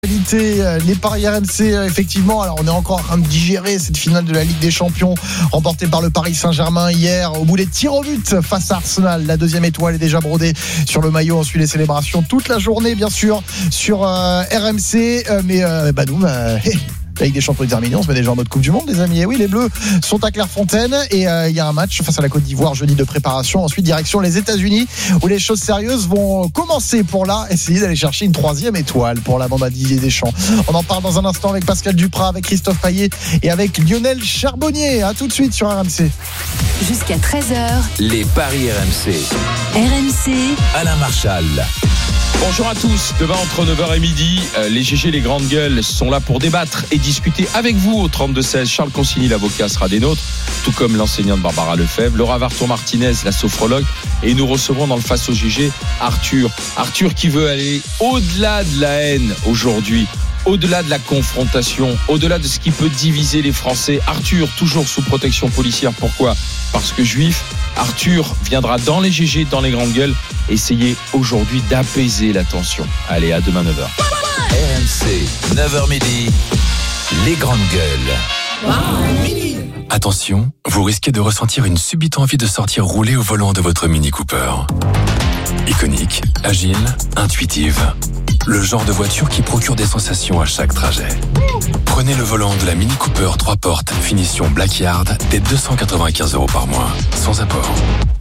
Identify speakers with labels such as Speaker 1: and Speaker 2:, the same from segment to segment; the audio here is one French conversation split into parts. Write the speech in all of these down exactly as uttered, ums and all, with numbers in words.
Speaker 1: Les paris R M C, effectivement. Alors on est encore en train de digérer cette finale de la Ligue des Champions remportée par le Paris Saint-Germain hier au bout des tirs au but face à Arsenal. La deuxième étoile est déjà brodée sur le maillot. On suit les célébrations toute la journée, bien sûr, sur euh, R M C. Euh, mais euh, bah nous, bah, hey. La Ligue des Champions est terminée, on se met déjà en mode Coupe du Monde, les amis. Et oui, les Bleus sont à Clairefontaine et il euh, y a un match face à la Côte d'Ivoire jeudi de préparation. Ensuite, direction les États-Unis où les choses sérieuses vont commencer pour là essayer d'aller chercher une troisième étoile pour la bande à Didier Deschamps. On en parle dans un instant avec Pascal Duprat, avec Christophe Payet et avec Lionel Charbonnier. À tout de suite sur R M C.
Speaker 2: Jusqu'à treize heures,
Speaker 3: les paris R M C.
Speaker 2: R M C,
Speaker 3: Alain Marchal.
Speaker 4: Bonjour à tous, demain entre neuf heures et midi, euh, les G G, les grandes gueules sont là pour débattre et discuter avec vous au trente-deux seize. Charles Consigny, l'avocat, sera des nôtres, tout comme l'enseignante Barbara Lefebvre, Laura Varton-Martinez, la sophrologue, et nous recevrons dans le Face au G G Arthur. Arthur qui veut aller au-delà de la haine aujourd'hui, au-delà de la confrontation, au-delà de ce qui peut diviser les Français. Arthur, toujours sous protection policière, pourquoi ? Parce que juif. Arthur viendra dans les G G, dans les grandes gueules, essayer aujourd'hui d'apaiser la tension. Allez, à demain neuf heures.
Speaker 3: R M C, neuf heures midi, les grandes gueules.
Speaker 5: Attention, vous risquez de ressentir une subite envie de sortir rouler au volant de votre Mini Cooper. Iconique, agile, intuitive. Le genre de voiture qui procure des sensations à chaque trajet. Prenez le volant de la Mini Cooper trois portes, finition Blackyard, dès deux cent quatre-vingt-quinze euros par mois, sans apport.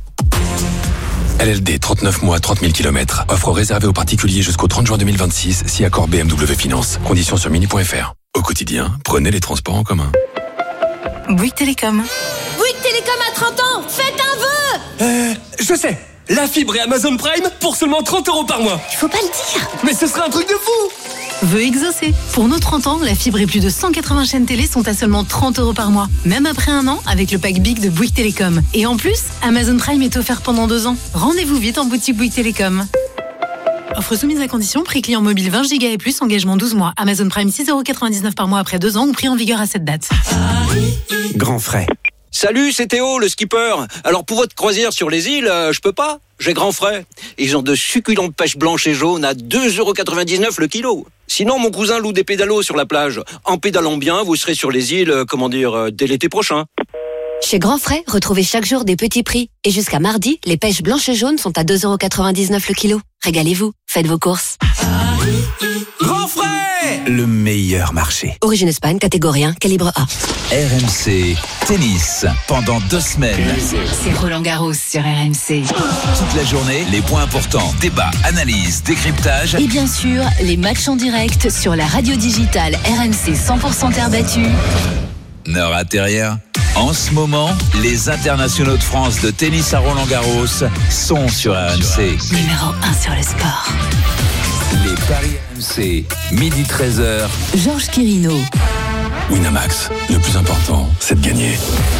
Speaker 5: L L D, trente-neuf mois, trente mille kilomètres. Offre réservée aux particuliers jusqu'au trente juin deux mille vingt-six, si accord B M W Finance. Conditions sur mini point f r. Au quotidien, prenez les transports en commun.
Speaker 2: Bouygues Télécom.
Speaker 6: Bouygues Télécom à trente ans, faites un vœu.
Speaker 7: Euh, je sais. La fibre et Amazon Prime pour seulement trente euros par mois.
Speaker 6: Il faut pas le dire.
Speaker 7: Mais ce serait un truc de fou.
Speaker 2: Vœu exaucé. Pour nos trente ans, la fibre et plus de cent quatre-vingts chaînes télé sont à seulement trente euros par mois. Même après un an, avec le pack Big de Bouygues Télécom. Et en plus, Amazon Prime est offert pendant deux ans. Rendez-vous vite en boutique Bouygues Télécom. Offre soumise à condition, prix client mobile vingt giga et plus, engagement douze mois. Amazon Prime six euros quatre-vingt-dix-neuf par mois après deux ans ou prix en vigueur à cette date.
Speaker 7: Grand frais.
Speaker 8: Salut, c'est Théo, le skipper. Alors pour votre croisière sur les îles, euh, je peux pas. J'ai grand frais. Ils ont de succulentes pêches blanches et jaunes à deux euros quatre-vingt-dix-neuf le kilo. Sinon, mon cousin loue des pédalos sur la plage. En pédalant bien, vous serez sur les îles, euh, comment dire, euh, dès l'été prochain.
Speaker 9: Chez Grand Frais, retrouvez chaque jour des petits prix. Et jusqu'à mardi, les pêches blanches et jaunes sont à deux euros quatre-vingt-dix-neuf le kilo. Régalez-vous, faites vos courses.
Speaker 7: Grand frais. Le meilleur marché.
Speaker 9: Origine Espagne, catégorie un, calibre A.
Speaker 3: R M C, tennis, pendant deux semaines.
Speaker 2: C'est Roland Garros sur R M C.
Speaker 3: Toute la journée, les points importants, débats, analyses, décryptage.
Speaker 2: Et bien sûr, les matchs en direct sur la radio digitale R M C cent pour cent terre battue.
Speaker 3: Ne ratez rien. En ce moment, les internationaux de France de tennis à Roland-Garros sont sur R M C.
Speaker 2: Numéro un sur le sport.
Speaker 3: Les paris R M C, midi treize heures.
Speaker 2: Georges Quirino.
Speaker 5: Winamax, le plus important, c'est de gagner.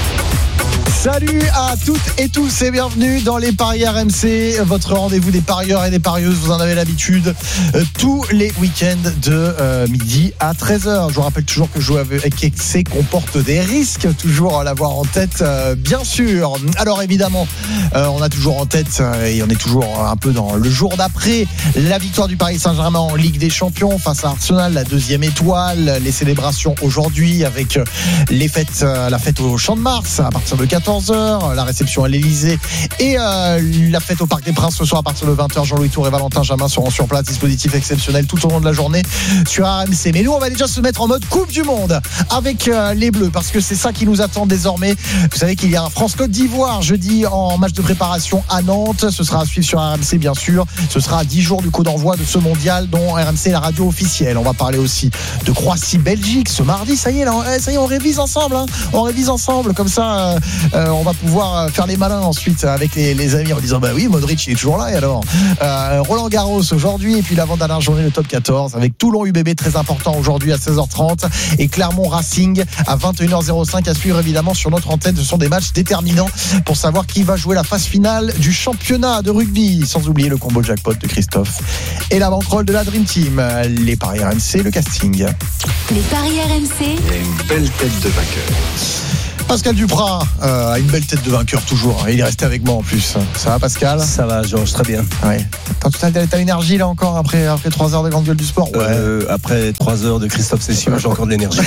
Speaker 1: Salut à toutes et tous et bienvenue dans les paris R M C, votre rendez-vous des parieurs et des parieuses. Vous en avez l'habitude euh, tous les week-ends de euh, midi à treize heures. Je vous rappelle toujours que jouer avec excès comporte des risques, toujours à l'avoir en tête, euh, bien sûr. Alors évidemment, euh, on a toujours en tête euh, et on est toujours un peu dans le jour d'après la victoire du Paris Saint-Germain en Ligue des Champions face à Arsenal, la deuxième étoile, les célébrations aujourd'hui avec les fêtes, euh, la fête au Champ de Mars à partir de quatorze heures, la réception à l'Elysée et euh, la fête au Parc des Princes ce soir à partir de vingt heures. Jean-Louis Tour et Valentin Jamin seront sur place, dispositif exceptionnel tout au long de la journée sur R M C. Mais nous on va déjà se mettre en mode Coupe du Monde avec euh, les Bleus, parce que c'est ça qui nous attend désormais. Vous savez qu'il y a un France-Côte d'Ivoire jeudi en match de préparation à Nantes, ce sera à suivre sur R M C bien sûr. Ce sera à dix jours du coup d'envoi de ce mondial dont R M C est la radio officielle. On va parler aussi de Croatie-Belgique ce mardi. Ça y est, là, ça y est, on révise ensemble hein. on révise ensemble comme ça euh, euh, on va pouvoir faire les malins ensuite avec les, les amis en disant bah oui, Modric il est toujours là. Et alors euh, Roland Garros aujourd'hui et puis l'avant-dernière journée le top quatorze avec Toulon U B B très important aujourd'hui à seize heures trente et Clermont Racing à vingt et une heures cinq à suivre évidemment sur notre antenne. Ce sont des matchs déterminants pour savoir qui va jouer la phase finale du championnat de rugby, sans oublier le combo jackpot de Christophe et la bankroll de la Dream Team. Les paris R M C, le casting.
Speaker 2: Les paris R M C.
Speaker 10: Il y a une belle tête de vainqueur.
Speaker 1: Pascal Duprat euh, a une belle tête de vainqueur toujours. Il est resté avec moi en plus. Ça va, Pascal?
Speaker 10: Ça va, Georges, très bien.
Speaker 1: Ouais. T'as, t'as, t'as l'énergie là encore après après trois heures de grande gueule du sport?
Speaker 10: Ouais. Euh, après trois heures de Christophe Cessieux, j'ai encore de l'énergie.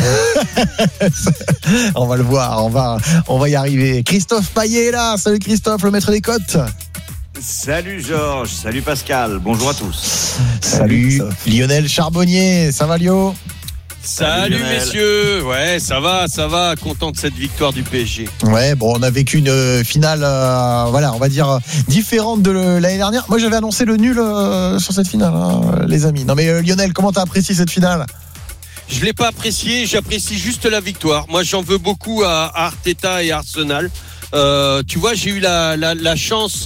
Speaker 1: On va le voir. On va on va y arriver. Christophe Payet est là. Salut Christophe, le maître des cotes.
Speaker 11: Salut Georges, salut Pascal, bonjour à tous.
Speaker 1: Salut, salut Lionel Charbonnier, ça va Lio?
Speaker 12: Salut, salut messieurs, ouais ça va, ça va, content de cette victoire du P S G.
Speaker 1: Ouais bon, on a vécu une euh, finale, euh, voilà on va dire euh, différente de le, l'année dernière. Moi j'avais annoncé le nul euh, sur cette finale, hein, les amis. Non mais euh, Lionel, comment t'as apprécié cette finale?
Speaker 12: Je l'ai pas apprécié, j'apprécie juste la victoire. Moi j'en veux beaucoup à, à Arteta et Arsenal. Euh, tu vois, j'ai eu la, la, la chance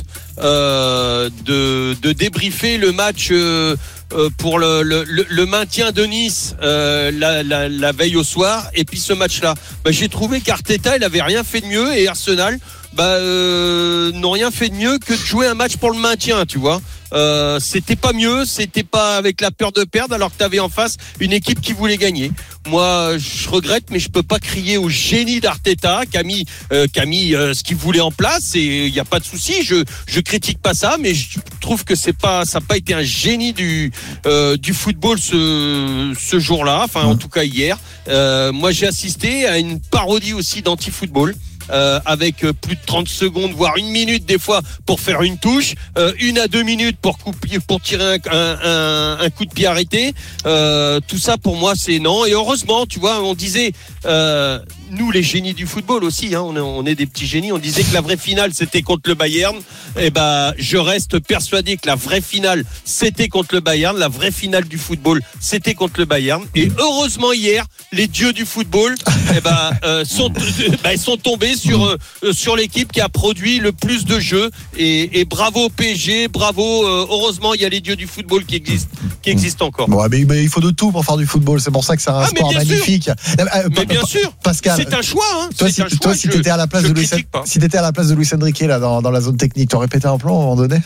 Speaker 12: euh, de, de débriefer le match euh, euh, pour le, le, le maintien de Nice euh, la, la, la veille au soir, et puis ce match-là. Bah, j'ai trouvé qu'Arteta, il avait rien fait de mieux, et Arsenal bah, euh, n'ont rien fait de mieux que de jouer un match pour le maintien, tu vois. Euh, c'était pas mieux, c'était pas avec la peur de perdre, alors que t'avais en face une équipe qui voulait gagner. Moi, je regrette, mais je peux pas crier au génie d'Arteta, qui a mis, euh, qui a mis euh, ce qu'il voulait en place, et il y a pas de souci. Je, je critique pas ça, mais je trouve que c'est pas, ça a pas été un génie du, euh, du football ce, ce jour-là. Enfin, en tout cas hier. Euh, moi, j'ai assisté à une parodie aussi d'anti-football. Euh, avec plus de trente secondes, voire une minute des fois pour faire une touche, euh, une à deux minutes pour, couper, pour tirer un, un, un coup de pied arrêté. Euh, tout ça pour moi c'est non. Et heureusement, tu vois, on disait, euh, nous les génies du football aussi, hein, on, est, on est des petits génies, on disait que la vraie finale c'était contre le Bayern. Et ben, je reste persuadé que la vraie finale c'était contre le Bayern. La vraie finale du football c'était contre le Bayern. Et heureusement hier, les dieux du football, et ben, euh, sont, ben, sont tombés sur euh, sur l'équipe qui a produit le plus de jeux, et, et bravo au P S G, bravo, euh, heureusement il y a les dieux du football qui existent qui existent encore.
Speaker 1: Bon, mais, mais il faut de tout pour faire du football, c'est pour ça que c'est un
Speaker 12: ah,
Speaker 1: sport magnifique.
Speaker 12: Sûr. Mais bien sûr,
Speaker 1: Pascal,
Speaker 12: c'est un choix, hein.
Speaker 1: Toi,
Speaker 12: c'est
Speaker 1: si,
Speaker 12: un choix,
Speaker 1: toi si
Speaker 12: je,
Speaker 1: t'étais à la place de Luis, si t'étais à la place de Luis Enrique là dans, dans la zone technique, t'aurais pété un plan à un moment donné.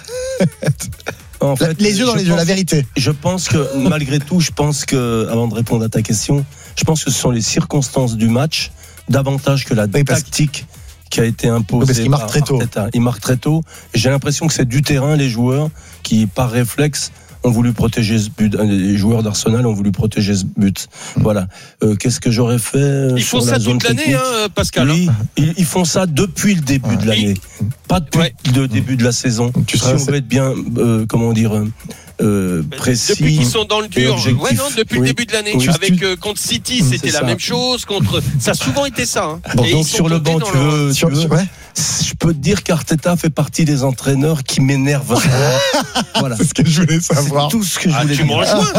Speaker 10: En fait,
Speaker 1: les yeux dans les yeux, la vérité.
Speaker 10: Je pense que malgré tout, je pense que avant de répondre à ta question, je pense que ce sont les circonstances du match davantage que la oui, tactique qui a été imposée.
Speaker 1: Parce qu'il marque très tôt.
Speaker 10: Arteta. Il marque très tôt. J'ai l'impression que c'est du terrain, les joueurs qui, par réflexe, ont voulu protéger ce but. Les joueurs d'Arsenal ont voulu protéger ce but. Mmh. Voilà. Euh, qu'est-ce que j'aurais fait
Speaker 12: Ils
Speaker 10: sur
Speaker 12: font
Speaker 10: la
Speaker 12: ça
Speaker 10: zone
Speaker 12: toute l'année,
Speaker 10: technique
Speaker 12: hein, Pascal.
Speaker 10: Oui, ils, ils font ça depuis le début ouais. de l'année. Et... Pas depuis ouais. le début de la saison. Tu si on veut être bien, euh, comment dire... Euh, précis,
Speaker 12: depuis qu'ils sont dans le dur, ouais, non, depuis oui. le début de l'année, oui. avec euh, contre City, c'était la ça. même chose. Contre, ça a souvent été ça. Hein.
Speaker 10: Bon, donc sur le banc, tu veux, le... tu veux ouais. je peux te dire qu'Arteta fait partie des entraîneurs qui m'énervent.
Speaker 1: Voilà, c'est ce que je voulais savoir.
Speaker 10: C'est tout ce que je
Speaker 12: ah,
Speaker 10: voulais
Speaker 12: tu
Speaker 10: dire.
Speaker 12: me rejoins.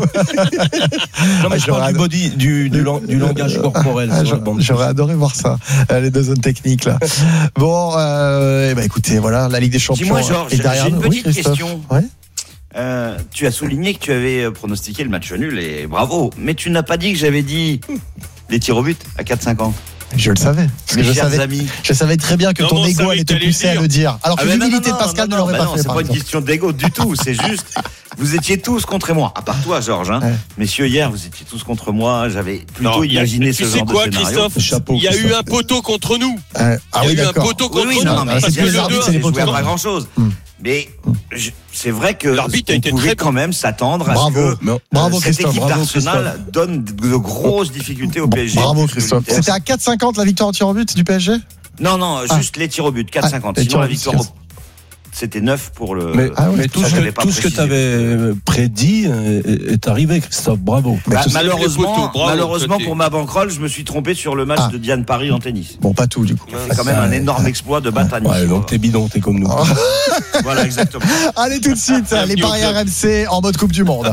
Speaker 10: Non, mais je parle du body, du, du, du langage corporel.
Speaker 1: Ah, sur j'aurais adoré voir ça, les deux zones techniques là. Bon, euh, bah, écoutez, voilà, la Ligue des Champions.
Speaker 11: Dis-moi, Georges,
Speaker 1: est derrière
Speaker 11: j'ai une
Speaker 1: nous.
Speaker 11: petite
Speaker 1: oui,
Speaker 11: question.
Speaker 1: Ouais.
Speaker 11: Euh, tu as souligné que tu avais pronostiqué le match nul et bravo, mais tu n'as pas dit que j'avais dit les tirs au but à quatre cinquante.
Speaker 1: Je le savais.
Speaker 11: Mes
Speaker 1: je,
Speaker 11: chers
Speaker 1: savais
Speaker 11: amis.
Speaker 1: je savais très bien que
Speaker 12: non,
Speaker 1: ton
Speaker 12: non,
Speaker 1: égo allait te pousser à le dire. Alors que ah l'humilité de Pascal non, non, ne l'aurait
Speaker 11: bah
Speaker 1: pas
Speaker 11: non,
Speaker 1: fait.
Speaker 11: C'est pas une question d'égo du tout. C'est juste, vous étiez tous contre moi. À part toi, Georges. Hein. Ouais. Messieurs, hier, vous étiez tous contre moi. J'avais plutôt non, imaginé ce genre
Speaker 12: quoi,
Speaker 11: de scénario.
Speaker 12: Christophe,
Speaker 10: Chapeau,
Speaker 12: il y a
Speaker 10: Christophe.
Speaker 12: eu un poteau contre nous.
Speaker 1: Euh, ah
Speaker 12: il y a
Speaker 1: oui,
Speaker 12: eu
Speaker 1: d'accord.
Speaker 12: un poteau contre
Speaker 11: oui, oui,
Speaker 12: nous.
Speaker 11: non, mais
Speaker 12: parce
Speaker 11: c'est
Speaker 12: que
Speaker 11: les
Speaker 12: le
Speaker 11: arbitres, c'est joué à pas grand chose. Mais je, c'est vrai que
Speaker 12: l'arbitre a été
Speaker 11: on pouvait
Speaker 12: très
Speaker 11: quand même s'attendre à
Speaker 1: bravo.
Speaker 11: ce que
Speaker 1: non. bravo,
Speaker 11: cette
Speaker 1: Christophe,
Speaker 11: équipe
Speaker 1: bravo,
Speaker 11: d'Arsenal
Speaker 1: Christophe.
Speaker 11: donne de grosses difficultés au P S G.
Speaker 1: Bravo Christophe. C'était à quatre cinquante la victoire au tir au but du P S G ?
Speaker 11: Non, non, juste ah. les tirs au but, quatre cinquante. Ah, Sinon, la victoire, au... c'était neuf pour le.
Speaker 10: Mais, ah oui, mais tout, ce que, tout ce que tu avais prédit est arrivé, Christophe. Bravo.
Speaker 11: Bah, malheureusement, poteaux, bravo, malheureusement pour ma banquerolle, je me suis trompé sur le match ah. de Diane Paris en tennis.
Speaker 1: Bon, pas tout, du coup.
Speaker 11: C'est quand même un énorme exploit de battre à Nice.
Speaker 10: Ouais, donc t'es bidon, t'es comme nous.
Speaker 11: Voilà, exactement.
Speaker 1: Allez, tout de suite, les paris R M C en mode Coupe du Monde.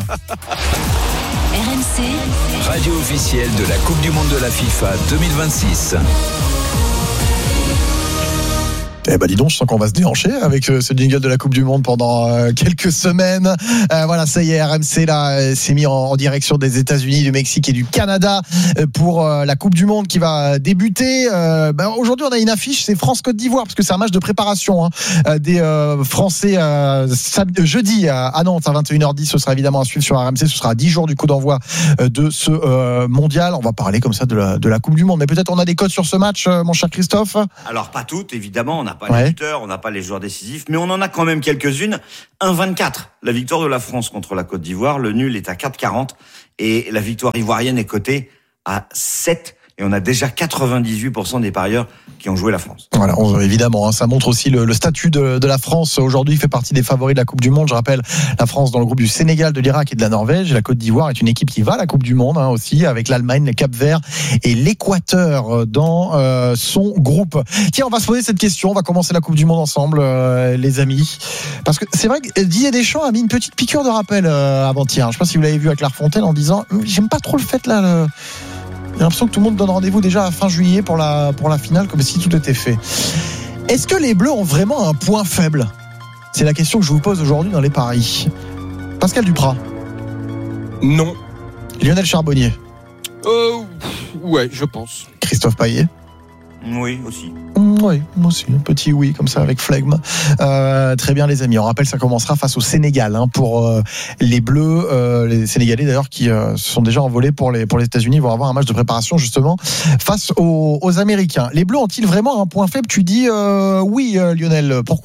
Speaker 3: R M C, radio officielle de la Coupe du Monde de la FIFA deux mille vingt-six.
Speaker 1: Eh ben dis donc, je sens qu'on va se déhancher avec ce jingle de la Coupe du Monde pendant euh, quelques semaines. Euh, voilà, ça y est, R M C là euh, s'est mis en, en direction des États-Unis, du Mexique et du Canada euh, pour euh, la Coupe du Monde qui va débuter. Euh, ben, aujourd'hui, on a une affiche, c'est France-Côte d'Ivoire parce que c'est un match de préparation hein, euh, des euh, Français euh, samedi, jeudi à Nantes à vingt et une heures dix. Ce sera évidemment à suivre sur R M C. Ce sera à dix jours du coup d'envoi euh, de ce euh, mondial. On va parler comme ça de la, de la Coupe du Monde, mais peut-être on a des codes sur ce match, euh, mon cher Christophe.
Speaker 11: Alors pas toutes, évidemment. On n'a pas
Speaker 1: ouais.
Speaker 11: les buteurs, on n'a pas les joueurs décisifs, mais on en a quand même quelques-unes. un vingt-quatre, la victoire de la France contre la Côte d'Ivoire. Le nul est à quatre quarante et la victoire ivoirienne est cotée à sept. Et on a déjà quatre-vingt-dix-huit pour cent des parieurs qui ont joué la France.
Speaker 1: Voilà, on, évidemment, hein, ça montre aussi le, le statut de, de la France. Aujourd'hui, il fait partie des favoris de la Coupe du Monde. Je rappelle, la France dans le groupe du Sénégal, de l'Irak et de la Norvège. Et la Côte d'Ivoire est une équipe qui va à la Coupe du Monde hein, aussi, avec l'Allemagne, le Cap-Vert et l'Équateur dans euh, son groupe. Tiens, on va se poser cette question. On va commencer la Coupe du Monde ensemble, euh, les amis. Parce que c'est vrai que Didier Deschamps a mis une petite piqûre de rappel euh, avant-hier. Je ne sais pas si vous l'avez vu à Clairefontaine en disant « J'aime pas trop le fait là... Le... » J'ai l'impression que tout le monde donne rendez-vous déjà à fin juillet pour la, pour la finale, comme si tout était fait. Est-ce que les Bleus ont vraiment un point faible ? C'est la question que je vous pose aujourd'hui dans les paris. Pascal Duprat ?
Speaker 10: Non.
Speaker 1: Lionel Charbonnier ?
Speaker 12: Euh, ouais, je pense.
Speaker 1: Christophe Payet ?
Speaker 11: Oui, aussi.
Speaker 1: Oui, moi aussi, un petit oui comme ça avec flegme. Euh, très bien les amis, on rappelle ça commencera face au Sénégal hein, pour euh, les Bleus, euh, les Sénégalais d'ailleurs qui euh, se sont déjà envolés pour les pour les États-Unis, vont avoir un match de préparation justement face aux, aux Américains. Les Bleus ont-ils vraiment un point faible ? Tu dis euh, oui euh, Lionel, pourquoi ?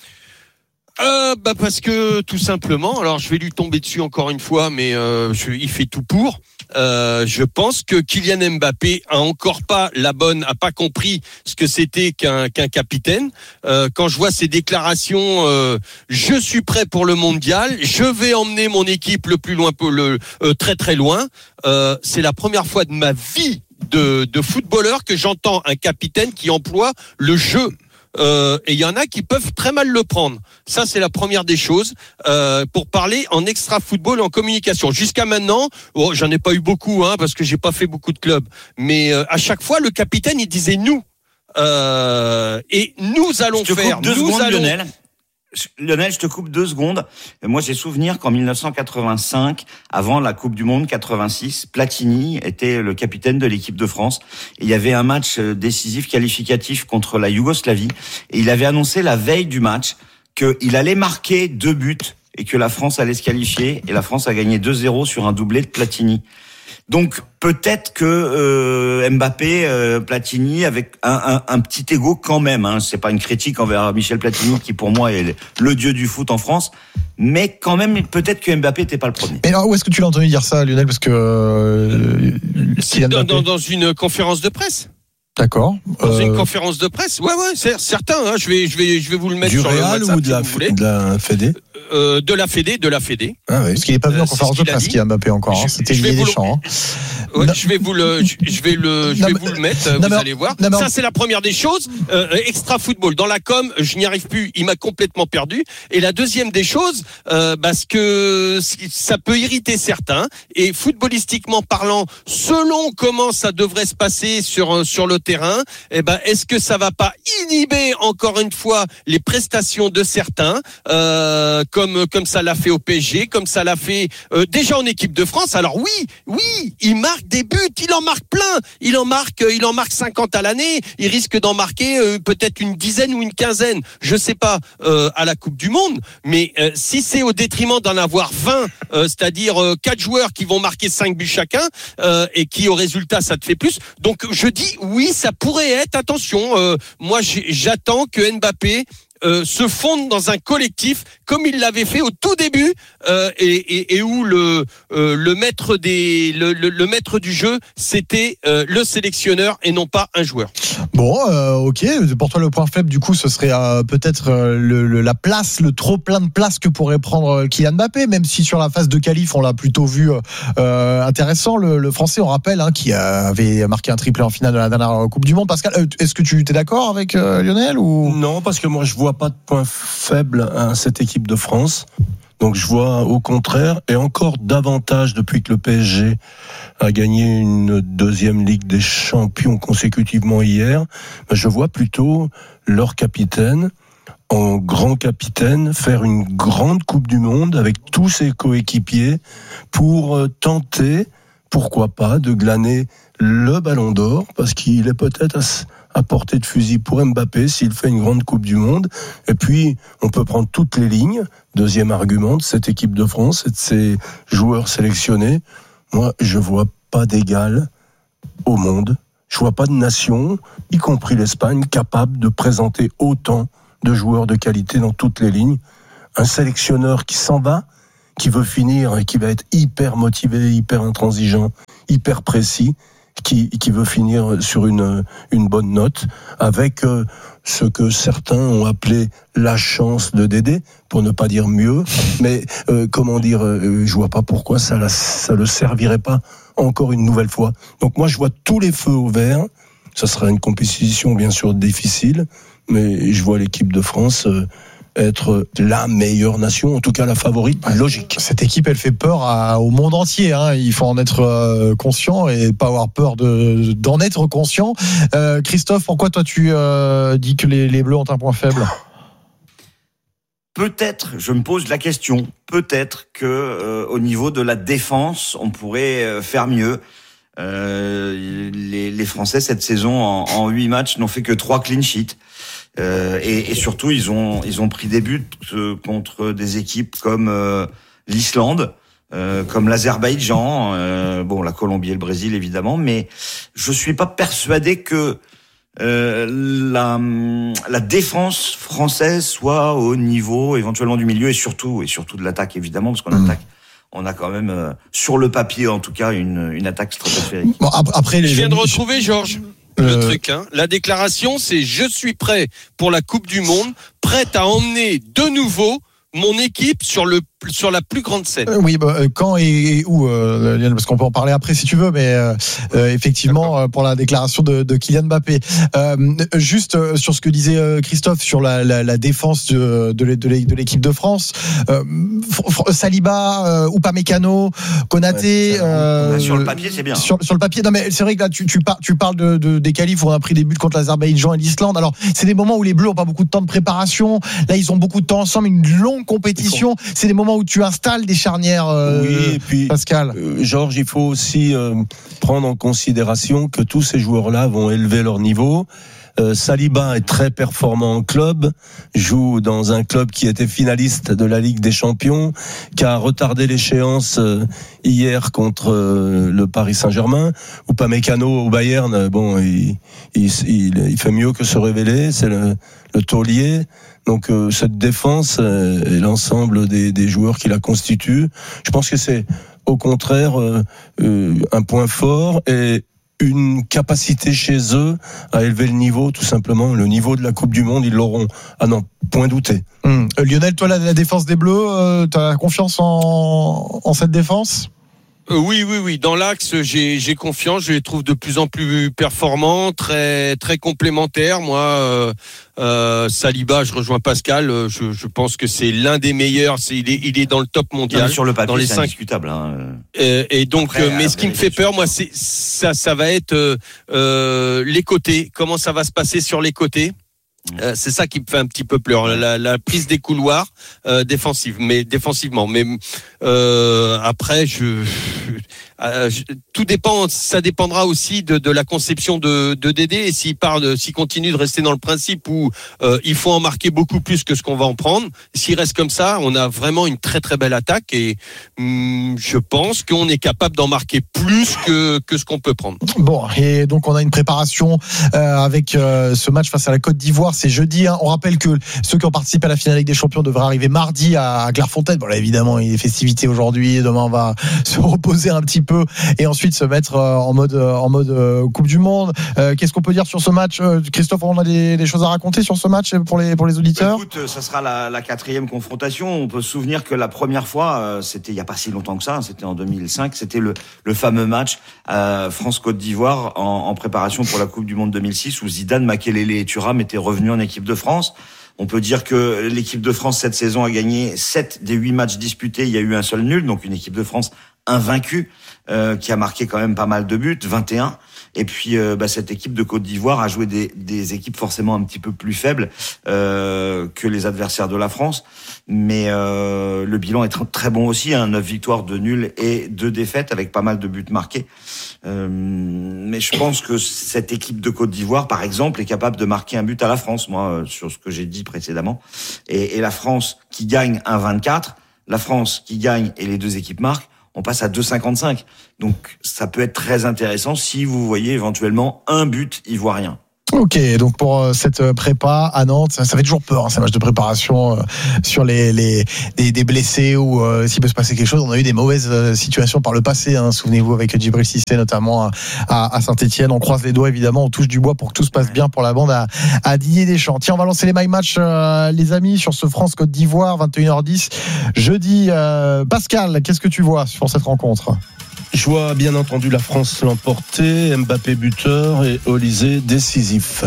Speaker 12: Euh, bah parce que tout simplement, alors je vais lui tomber dessus encore une fois, mais euh, je, il fait tout pour. Euh, je pense que Kylian Mbappé a encore pas la bonne, a pas compris ce que c'était qu'un qu'un capitaine. Euh, quand je vois ses déclarations, euh, je suis prêt pour le mondial, je vais emmener mon équipe le plus loin, le euh, très très loin. Euh, c'est la première fois de ma vie de, de footballeur que j'entends un capitaine qui emploie le jeu. Euh, et il y en a qui peuvent très mal le prendre. Ça, c'est la première des choses. Euh, pour parler en extra football, en communication. Jusqu'à maintenant, oh, j'en ai pas eu beaucoup, hein, parce que j'ai pas fait beaucoup de clubs. Mais euh, à chaque fois, le capitaine, il disait nous. Euh, et nous allons
Speaker 11: je te
Speaker 12: faire.
Speaker 11: Coupe deux
Speaker 12: nous
Speaker 11: secondes,
Speaker 12: allons...
Speaker 11: Lionel. Lionel, je te coupe deux secondes. Moi, j'ai souvenir qu'en dix-neuf cent quatre-vingt-cinq, avant la Coupe du Monde quatre-vingt-six, Platini était le capitaine de l'équipe de France. Et il y avait un match décisif qualificatif contre la Yougoslavie. Et il avait annoncé la veille du match qu'il allait marquer deux buts et que la France allait se qualifier. Et la France a gagné deux zéro sur un doublé de Platini. Donc peut-être que euh, Mbappé, euh, Platini, avec un, un, un petit ego quand même. Hein, c'est pas une critique envers Michel Platini qui pour moi est le dieu du foot en France, mais quand même peut-être que Mbappé n'était pas le premier.
Speaker 1: Mais alors où est-ce que tu l'as entendu dire ça, Lionel ? Parce que euh,
Speaker 12: dans, dans, dans une conférence de presse.
Speaker 1: D'accord.
Speaker 12: Dans
Speaker 1: euh...
Speaker 12: une conférence de presse. Ouais, ouais, c'est certain. Hein, je vais, je vais, je vais vous le mettre
Speaker 10: du
Speaker 12: sur
Speaker 10: Real
Speaker 12: le WhatsApp
Speaker 10: ou de la,
Speaker 12: si vous voulez.
Speaker 10: de la Fédé.
Speaker 12: Euh, de la Fédé, de la Fédé.
Speaker 1: Ah oui. Parce qu'il n'est pas venu
Speaker 12: euh,
Speaker 1: en conférence de presse, qui a Mbappé encore. Hein. C'était Didier Deschamps.
Speaker 12: Hein. Ouais, je vais vous le, je vais le, je vais non, vous le mettre. Non, vous non, allez voir. Non, ça, c'est la première des choses. Euh, extra football. Dans la com, je n'y arrive plus. Il m'a complètement perdu. Et la deuxième des choses, euh, parce que ça peut irriter certains. Et footballistiquement parlant, selon comment ça devrait se passer sur sur le terrain, eh ben, est-ce que ça va pas inhiber encore une fois les prestations de certains, euh, comme comme ça l'a fait au P S G, comme ça l'a fait euh, déjà en équipe de France. Alors oui, oui, il marque des buts, il en marque plein, il en marque, il en marque cinquante à l'année. Il risque d'en marquer euh, peut-être une dizaine ou une quinzaine, je sais pas, euh, à la Coupe du Monde. Mais euh, si c'est au détriment d'en avoir vingt, euh, c'est-à-dire euh, quatre joueurs qui vont marquer cinq buts chacun euh, et qui au résultat ça te fait plus. Donc je dis oui, ça pourrait être. Attention, euh, moi j'attends que Mbappé Euh, se fonde dans un collectif comme il l'avait fait au tout début euh, et, et, et où le euh, le maître des le, le, le maître du jeu c'était euh, le sélectionneur et non pas un joueur.
Speaker 1: Bon, euh, ok. Pour toi, le point faible du coup, ce serait euh, peut-être euh, le, le, la place, le trop plein de place que pourrait prendre Kylian Mbappé, même si sur la phase de qualif, on l'a plutôt vu euh, intéressant. Le, le Français, on rappelle, hein, qui avait marqué un triplé en finale de la dernière Coupe du Monde. Pascal, est-ce que tu es d'accord avec euh, Lionel ou
Speaker 10: non, parce que moi je vois pas de point faible à cette équipe de France. Donc je vois au contraire, et encore davantage depuis que le P S G a gagné une deuxième Ligue des Champions consécutivement hier, je vois plutôt leur capitaine, en grand capitaine, faire une grande Coupe du Monde avec tous ses coéquipiers pour tenter, pourquoi pas, de glaner le Ballon d'Or, parce qu'il est peut-être à portée de fusil pour Mbappé s'il fait une grande Coupe du Monde. Et puis, on peut prendre toutes les lignes. Deuxième argument de cette équipe de France et de ces joueurs sélectionnés. Moi, je vois pas d'égal au monde. Je vois pas de nation, y compris l'Espagne, capable de présenter autant de joueurs de qualité dans toutes les lignes. Un sélectionneur qui s'en va, qui veut finir et qui va être hyper motivé, hyper intransigeant, hyper précis, qui, qui veut finir sur une, une bonne note, avec euh, ce que certains ont appelé la chance de Dédé, pour ne pas dire mieux. Mais euh, comment dire, euh, je vois pas pourquoi ça la, ça le servirait pas encore une nouvelle fois. Donc moi, je vois tous les feux au vert. Ça sera une compétition bien sûr difficile, mais je vois l'équipe de France euh, être la meilleure nation, en tout cas la favorite, logique.
Speaker 1: Cette équipe, elle fait peur à, au monde entier. Hein. Il faut en être euh, conscient et pas avoir peur de, d'en être conscient. Euh, Christophe, pourquoi toi tu euh, dis que les, les Bleus ont un point faible ?
Speaker 11: Peut-être, je me pose la question, peut-être que euh, au niveau de la défense, on pourrait euh, faire mieux. Euh, les, les Français cette saison en, en huit matchs n'ont fait que trois clean sheets. Euh, et, et surtout, ils ont ils ont pris des buts euh, contre des équipes comme euh, l'Islande, euh, comme l'Azerbaïdjan, euh, bon la Colombie et le Brésil évidemment, mais je suis pas persuadé que euh, la la défense française soit au niveau éventuellement du milieu et surtout et surtout de l'attaque évidemment parce qu'on mmh. attaque. On a quand même euh, sur le papier en tout cas une une attaque stratosphérique.
Speaker 1: Bon, après les
Speaker 12: je viens de retrouver Georges. Le euh... truc, hein. La déclaration, c'est je suis prêt pour la Coupe du Monde, prête à emmener de nouveau mon équipe sur le sur la plus grande scène.
Speaker 1: Euh, oui, bah, quand et, et où, euh, Lionel, parce qu'on peut en parler après si tu veux, mais euh, euh, effectivement euh, pour la déclaration de, de Kylian Mbappé. Euh, juste euh, sur ce que disait euh, Christophe sur la, la, la défense de, de, de l'équipe de France, euh, Saliba, euh, Upamecano, Konaté.
Speaker 11: Ouais, euh, sur le papier, c'est bien.
Speaker 1: Sur, sur le papier, non mais c'est vrai que là tu tu, par, tu parles de, de des qualifs où on a pris des buts contre l'Azerbaïdjan et l'Islande. Alors c'est des moments où les Bleus ont pas beaucoup de temps de préparation. Là ils ont beaucoup de temps ensemble, une longue compétition. C'est des moments où tu installes des charnières, euh,
Speaker 10: oui, et puis,
Speaker 1: Pascal.
Speaker 10: Euh, Georges, il faut aussi euh, prendre en considération que tous ces joueurs-là vont élever leur niveau. Euh, Saliba est très performant en club, joue dans un club qui était finaliste de la Ligue des Champions, qui a retardé l'échéance euh, hier contre euh, le Paris Saint-Germain. Upamecano au Bayern, bon, il, il, il, il fait mieux que se révéler, c'est le, le taulier. Donc euh, cette défense euh, et l'ensemble des, des joueurs qui la constituent, je pense que c'est au contraire euh, euh, un point fort et une capacité chez eux à élever le niveau, tout simplement. Le niveau de la Coupe du Monde, ils l'auront. Ah non, point douté.
Speaker 1: Hum. Euh, Lionel, toi, la, la défense des Bleus, euh, tu as confiance en, en cette défense ?
Speaker 12: Euh, oui, oui, oui. Dans l'axe, j'ai, j'ai confiance. Je les trouve de plus en plus performants, très, très complémentaires. Moi, euh, euh, Saliba, je rejoins Pascal. Je, je pense que c'est l'un des meilleurs. C'est, il est, il est dans le top mondial.
Speaker 11: Non, sur le papier,
Speaker 12: dans les
Speaker 11: c'est
Speaker 12: cinq.
Speaker 11: Indiscutable. Hein.
Speaker 12: Et, et donc, après, mais ce qui me fait peur, moi, c'est ça, ça va être euh, euh, les côtés. Comment ça va se passer sur les côtés? Euh, c'est ça qui me fait un petit peu peur, la, la prise des couloirs euh, défensive, mais défensivement. Mais euh, après, je, euh, je, tout dépend. Ça dépendra aussi de, de la conception de, de Dédé et s'il parle, s'il continue de rester dans le principe où euh, il faut en marquer beaucoup plus que ce qu'on va en prendre. S'il reste comme ça, on a vraiment une très très belle attaque et hum, je pense qu'on est capable d'en marquer plus que que ce qu'on peut prendre.
Speaker 1: Bon, et donc on a une préparation euh, avec euh, ce match face à la Côte d'Ivoire. C'est jeudi. Hein. On rappelle que ceux qui ont participé à la finale Ligue des Champions devraient arriver mardi à Clairefontaine. Bon là évidemment il y a des festivités aujourd'hui. Demain on va se reposer un petit peu et ensuite se mettre en mode en mode Coupe du Monde. Euh, qu'est-ce qu'on peut dire sur ce match, Christophe? On a des, des choses à raconter sur ce match pour les pour les auditeurs.
Speaker 11: Écoute, ça sera la, la quatrième confrontation. On peut se souvenir que la première fois, c'était il y a pas si longtemps que ça. C'était en deux mille cinq. C'était le le fameux match euh, France-Côte d'Ivoire en, en préparation pour la Coupe du Monde deux mille six où Zidane, Makelele et Thuram étaient revenus en équipe de France. On peut dire que l'équipe de France cette saison a gagné sept des huit matchs disputés. Il y a eu un seul nul, donc une équipe de France invaincue euh, qui a marqué quand même pas mal de buts, vingt et un. Et puis euh, bah, cette équipe de Côte d'Ivoire a joué des, des équipes forcément un petit peu plus faibles euh, que les adversaires de la France. Mais euh, le bilan est très, très bon aussi, hein, neuf victoires, deux nuls et deux défaites avec pas mal de buts marqués. Euh, mais je pense que cette équipe de Côte d'Ivoire, par exemple, est capable de marquer un but à la France, moi, sur ce que j'ai dit précédemment. Et, et la France qui gagne un vingt-quatre, la France qui gagne et les deux équipes marquent, on passe à deux cinquante-cinq. Donc ça peut être très intéressant si vous voyez éventuellement un but ivoirien.
Speaker 1: Ok, donc pour euh, cette prépa à Nantes, ça, ça fait toujours peur, hein, ces matchs de préparation euh, sur les, les des, des blessés ou euh, s'il peut se passer quelque chose. On a eu des mauvaises euh, situations par le passé, hein, souvenez-vous avec Djibril Cissé notamment à, à Saint-Etienne. On croise les doigts évidemment, on touche du bois pour que tout se passe bien pour la bande à, à Didier Deschamps. Tiens, on va lancer les My Match euh, les amis sur ce France-Côte d'Ivoire, vingt et une heures dix jeudi. Euh, Pascal, qu'est-ce que tu vois pour cette rencontre ?
Speaker 10: Je vois bien entendu la France l'emporter, Mbappé buteur et Olysée décisif.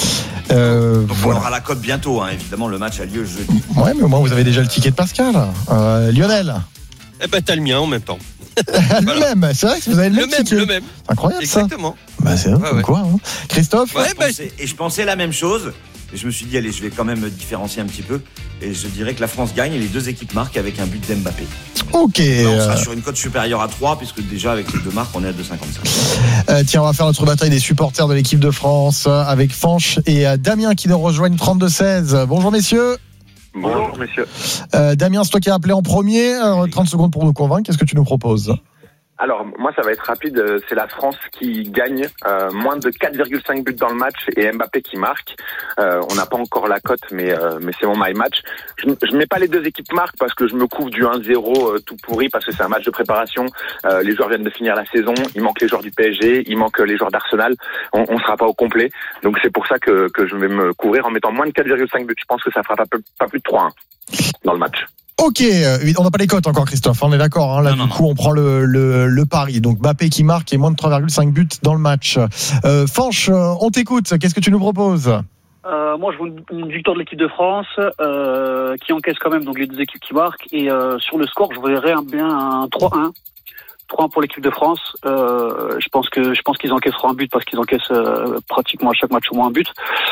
Speaker 11: Euh, Donc voilà. On aura la cote bientôt, hein. Évidemment le match a lieu jeudi.
Speaker 1: Ouais, mais au moins vous avez déjà le ticket de Pascal. Euh, Lionel.
Speaker 12: Eh ben t'as le mien en même temps.
Speaker 1: le voilà. même, c'est vrai que vous avez le,
Speaker 12: le
Speaker 1: même,
Speaker 12: même,
Speaker 1: ticket.
Speaker 12: le même.
Speaker 1: C'est incroyable.
Speaker 12: Exactement.
Speaker 1: Ça. Bah c'est ouais, ouais. quoi hein. Christophe.
Speaker 11: Ouais, bah, pensais, et je pensais la même chose. Et je me suis dit, allez, je vais quand même me différencier un petit peu. Et je dirais que la France gagne et les deux équipes marquent avec un but d'Mbappé.
Speaker 1: Ok.
Speaker 11: Là, on sera sur une cote supérieure à trois, puisque déjà avec les deux marques, on est à deux cinquante-cinq.
Speaker 1: Euh, tiens, on va faire notre bataille des supporters de l'équipe de France avec Fanch et euh, Damien qui nous rejoignent trente-deux seize. Bonjour messieurs.
Speaker 13: Bonjour messieurs.
Speaker 1: Euh, Damien, c'est toi qui as appelé en premier. Euh, trente secondes pour nous convaincre. Qu'est-ce que tu nous proposes ?
Speaker 13: Alors, moi, ça va être rapide. C'est la France qui gagne euh, moins de quatre virgule cinq buts dans le match et Mbappé qui marque. Euh, on n'a pas encore la cote, mais euh, mais c'est mon my match. Je ne mets pas les deux équipes marquent parce que je me couvre du un zéro euh, tout pourri parce que c'est un match de préparation. Euh, les joueurs viennent de finir la saison. Il manque les joueurs du P S G, il manque les joueurs d'Arsenal. On ne sera pas au complet. Donc, c'est pour ça que, que je vais me couvrir en mettant moins de quatre virgule cinq buts. Je pense que ça fera pas, pas plus de trois un dans le match.
Speaker 1: Ok, on n'a pas les cotes encore Christophe, on est d'accord, hein, là non, du non, coup non. on prend le, le, le pari, donc Mbappé qui marque et moins de trois virgule cinq buts dans le match. Euh, Fanch, on t'écoute, qu'est-ce que tu nous proposes ?
Speaker 14: euh, Moi je vois une victoire de l'équipe de France euh, qui encaisse quand même donc les deux équipes qui marquent et euh, sur le score je verrais un, bien un trois un. trois un pour l'équipe de France. Euh, je pense que je pense qu'ils encaisseront un but parce qu'ils encaissent euh, pratiquement à chaque match au moins un but.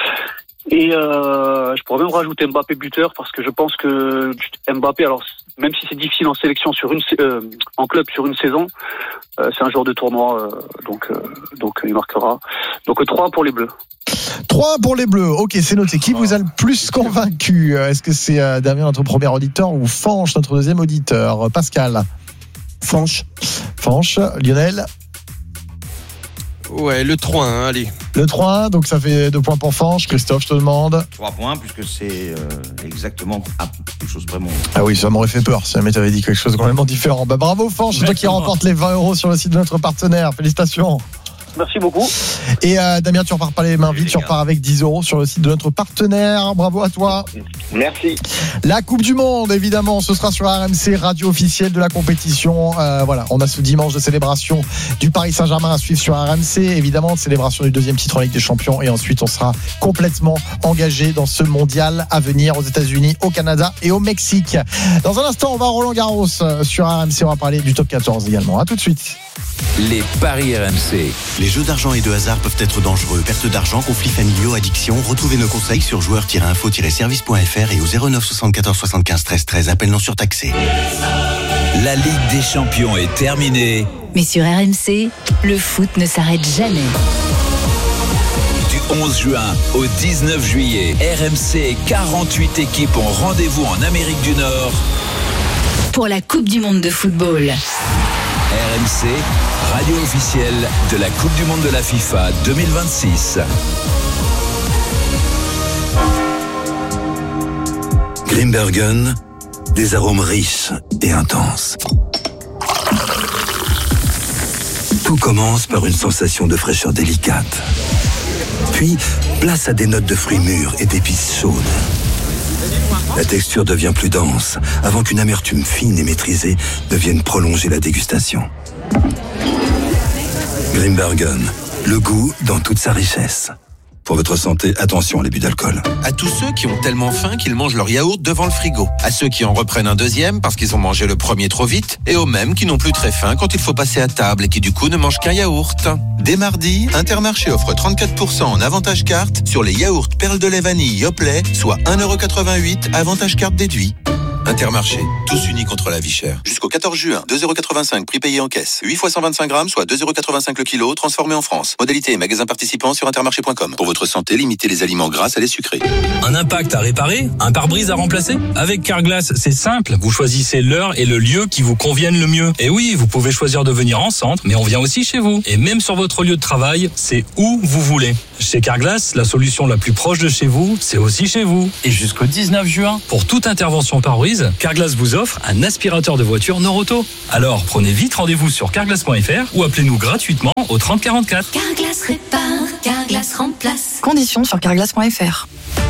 Speaker 14: Et euh, je pourrais même rajouter Mbappé buteur parce que je pense que Mbappé, alors même si c'est difficile en sélection sur une euh, en club sur une saison, euh, c'est un joueur de tournoi, euh, donc euh, donc il marquera. Donc trois pour les Bleus.
Speaker 1: trois pour les Bleus. Ok, c'est noté. Qui vous a le plus convaincu ? Est-ce que c'est euh, Damien, notre premier auditeur, ou Fanch, notre deuxième auditeur ? Pascal.
Speaker 10: Fanch.
Speaker 1: Fanch. Lionel.
Speaker 12: Ouais, le trois un, allez.
Speaker 1: Le trois un, donc ça fait deux points pour Fanch. Christophe, je te demande.
Speaker 11: trois points, puisque c'est euh, exactement ah, quelque chose vraiment.
Speaker 1: Ah oui, ça m'aurait fait peur si jamais t'avais dit quelque chose de complètement différent. Bah bravo Fanch, c'est toi qui remporte les vingt euros sur le site de notre partenaire. Félicitations.
Speaker 14: Merci beaucoup.
Speaker 1: Et euh, Damien, tu repars pas les mains vides, tu repars avec dix euros sur le site de notre partenaire. Bravo à toi.
Speaker 13: Merci.
Speaker 1: La Coupe du Monde, évidemment, ce sera sur R M C, radio officielle de la compétition. Euh, voilà, on a ce dimanche de célébration du Paris Saint-Germain à suivre sur R M C. Évidemment, célébration du deuxième titre en Ligue des Champions. Et ensuite, on sera complètement engagé dans ce mondial à venir aux États-Unis, au Canada et au Mexique. Dans un instant, on va à Roland-Garros sur R M C. On va parler du top quatorze également. À tout de suite.
Speaker 3: Les paris R M C.
Speaker 15: Les jeux d'argent et de hasard peuvent être dangereux. Perte d'argent, conflits familiaux, addiction. Retrouvez nos conseils sur joueurs tiret info tiret service point f r et au zéro neuf soixante-quatorze soixante-quinze treize treize. Appel non surtaxé.
Speaker 3: La Ligue des Champions est terminée.
Speaker 16: Mais sur R M C, le foot ne s'arrête jamais.
Speaker 3: Du onze juin au dix-neuf juillet, R M C et quarante-huit équipes ont rendez-vous en Amérique du Nord
Speaker 16: pour la Coupe du Monde de football.
Speaker 3: R M C, radio officielle de la Coupe du Monde de la FIFA deux mille vingt-six.
Speaker 15: Grimbergen, des arômes riches et intenses. Tout commence par une sensation de fraîcheur délicate. Puis, place à des notes de fruits mûrs et d'épices chaudes. La texture devient plus dense, avant qu'une amertume fine et maîtrisée ne vienne prolonger la dégustation. Grimbergen, le goût dans toute sa richesse. Pour votre santé, attention à l'abus d'alcool.
Speaker 17: À tous ceux qui ont tellement faim qu'ils mangent leur yaourt devant le frigo. À ceux qui en reprennent un deuxième parce qu'ils ont mangé le premier trop vite. Et aux mêmes qui n'ont plus très faim quand il faut passer à table et qui du coup ne mangent qu'un yaourt. Dès mardi, Intermarché offre trente-quatre pour cent en avantage carte sur les yaourts perles de lait vanille Yoplait, soit un euro quatre-vingt-huit, avantage carte déduit. Intermarché, tous unis contre la vie chère. Jusqu'au quatorze juin, deux euros quatre-vingt-cinq, prix payé en caisse. huit fois cent vingt-cinq grammes, soit deux euros quatre-vingt-cinq le kilo, transformé en France. Modalité et magasin participant sur intermarché point com. Pour votre santé, limitez les aliments gras à les sucrés.
Speaker 18: Un impact à réparer? Un pare-brise à remplacer? Avec Carglass, c'est simple. Vous choisissez l'heure et le lieu qui vous conviennent le mieux. Et oui, vous pouvez choisir de venir en centre, mais on vient aussi chez vous. Et même sur votre lieu de travail, c'est où vous voulez. Chez Carglass, la solution la plus proche de chez vous, c'est aussi chez vous. Et jusqu'au dix-neuf juin, pour toute intervention pare-brise, Carglass vous offre un aspirateur de voiture Noroto. Alors prenez vite rendez-vous sur carglass point f r ou appelez-nous gratuitement au trente quarante-quatre.
Speaker 16: Carglass répare, Carglass remplace.
Speaker 19: Conditions sur carglass point f r.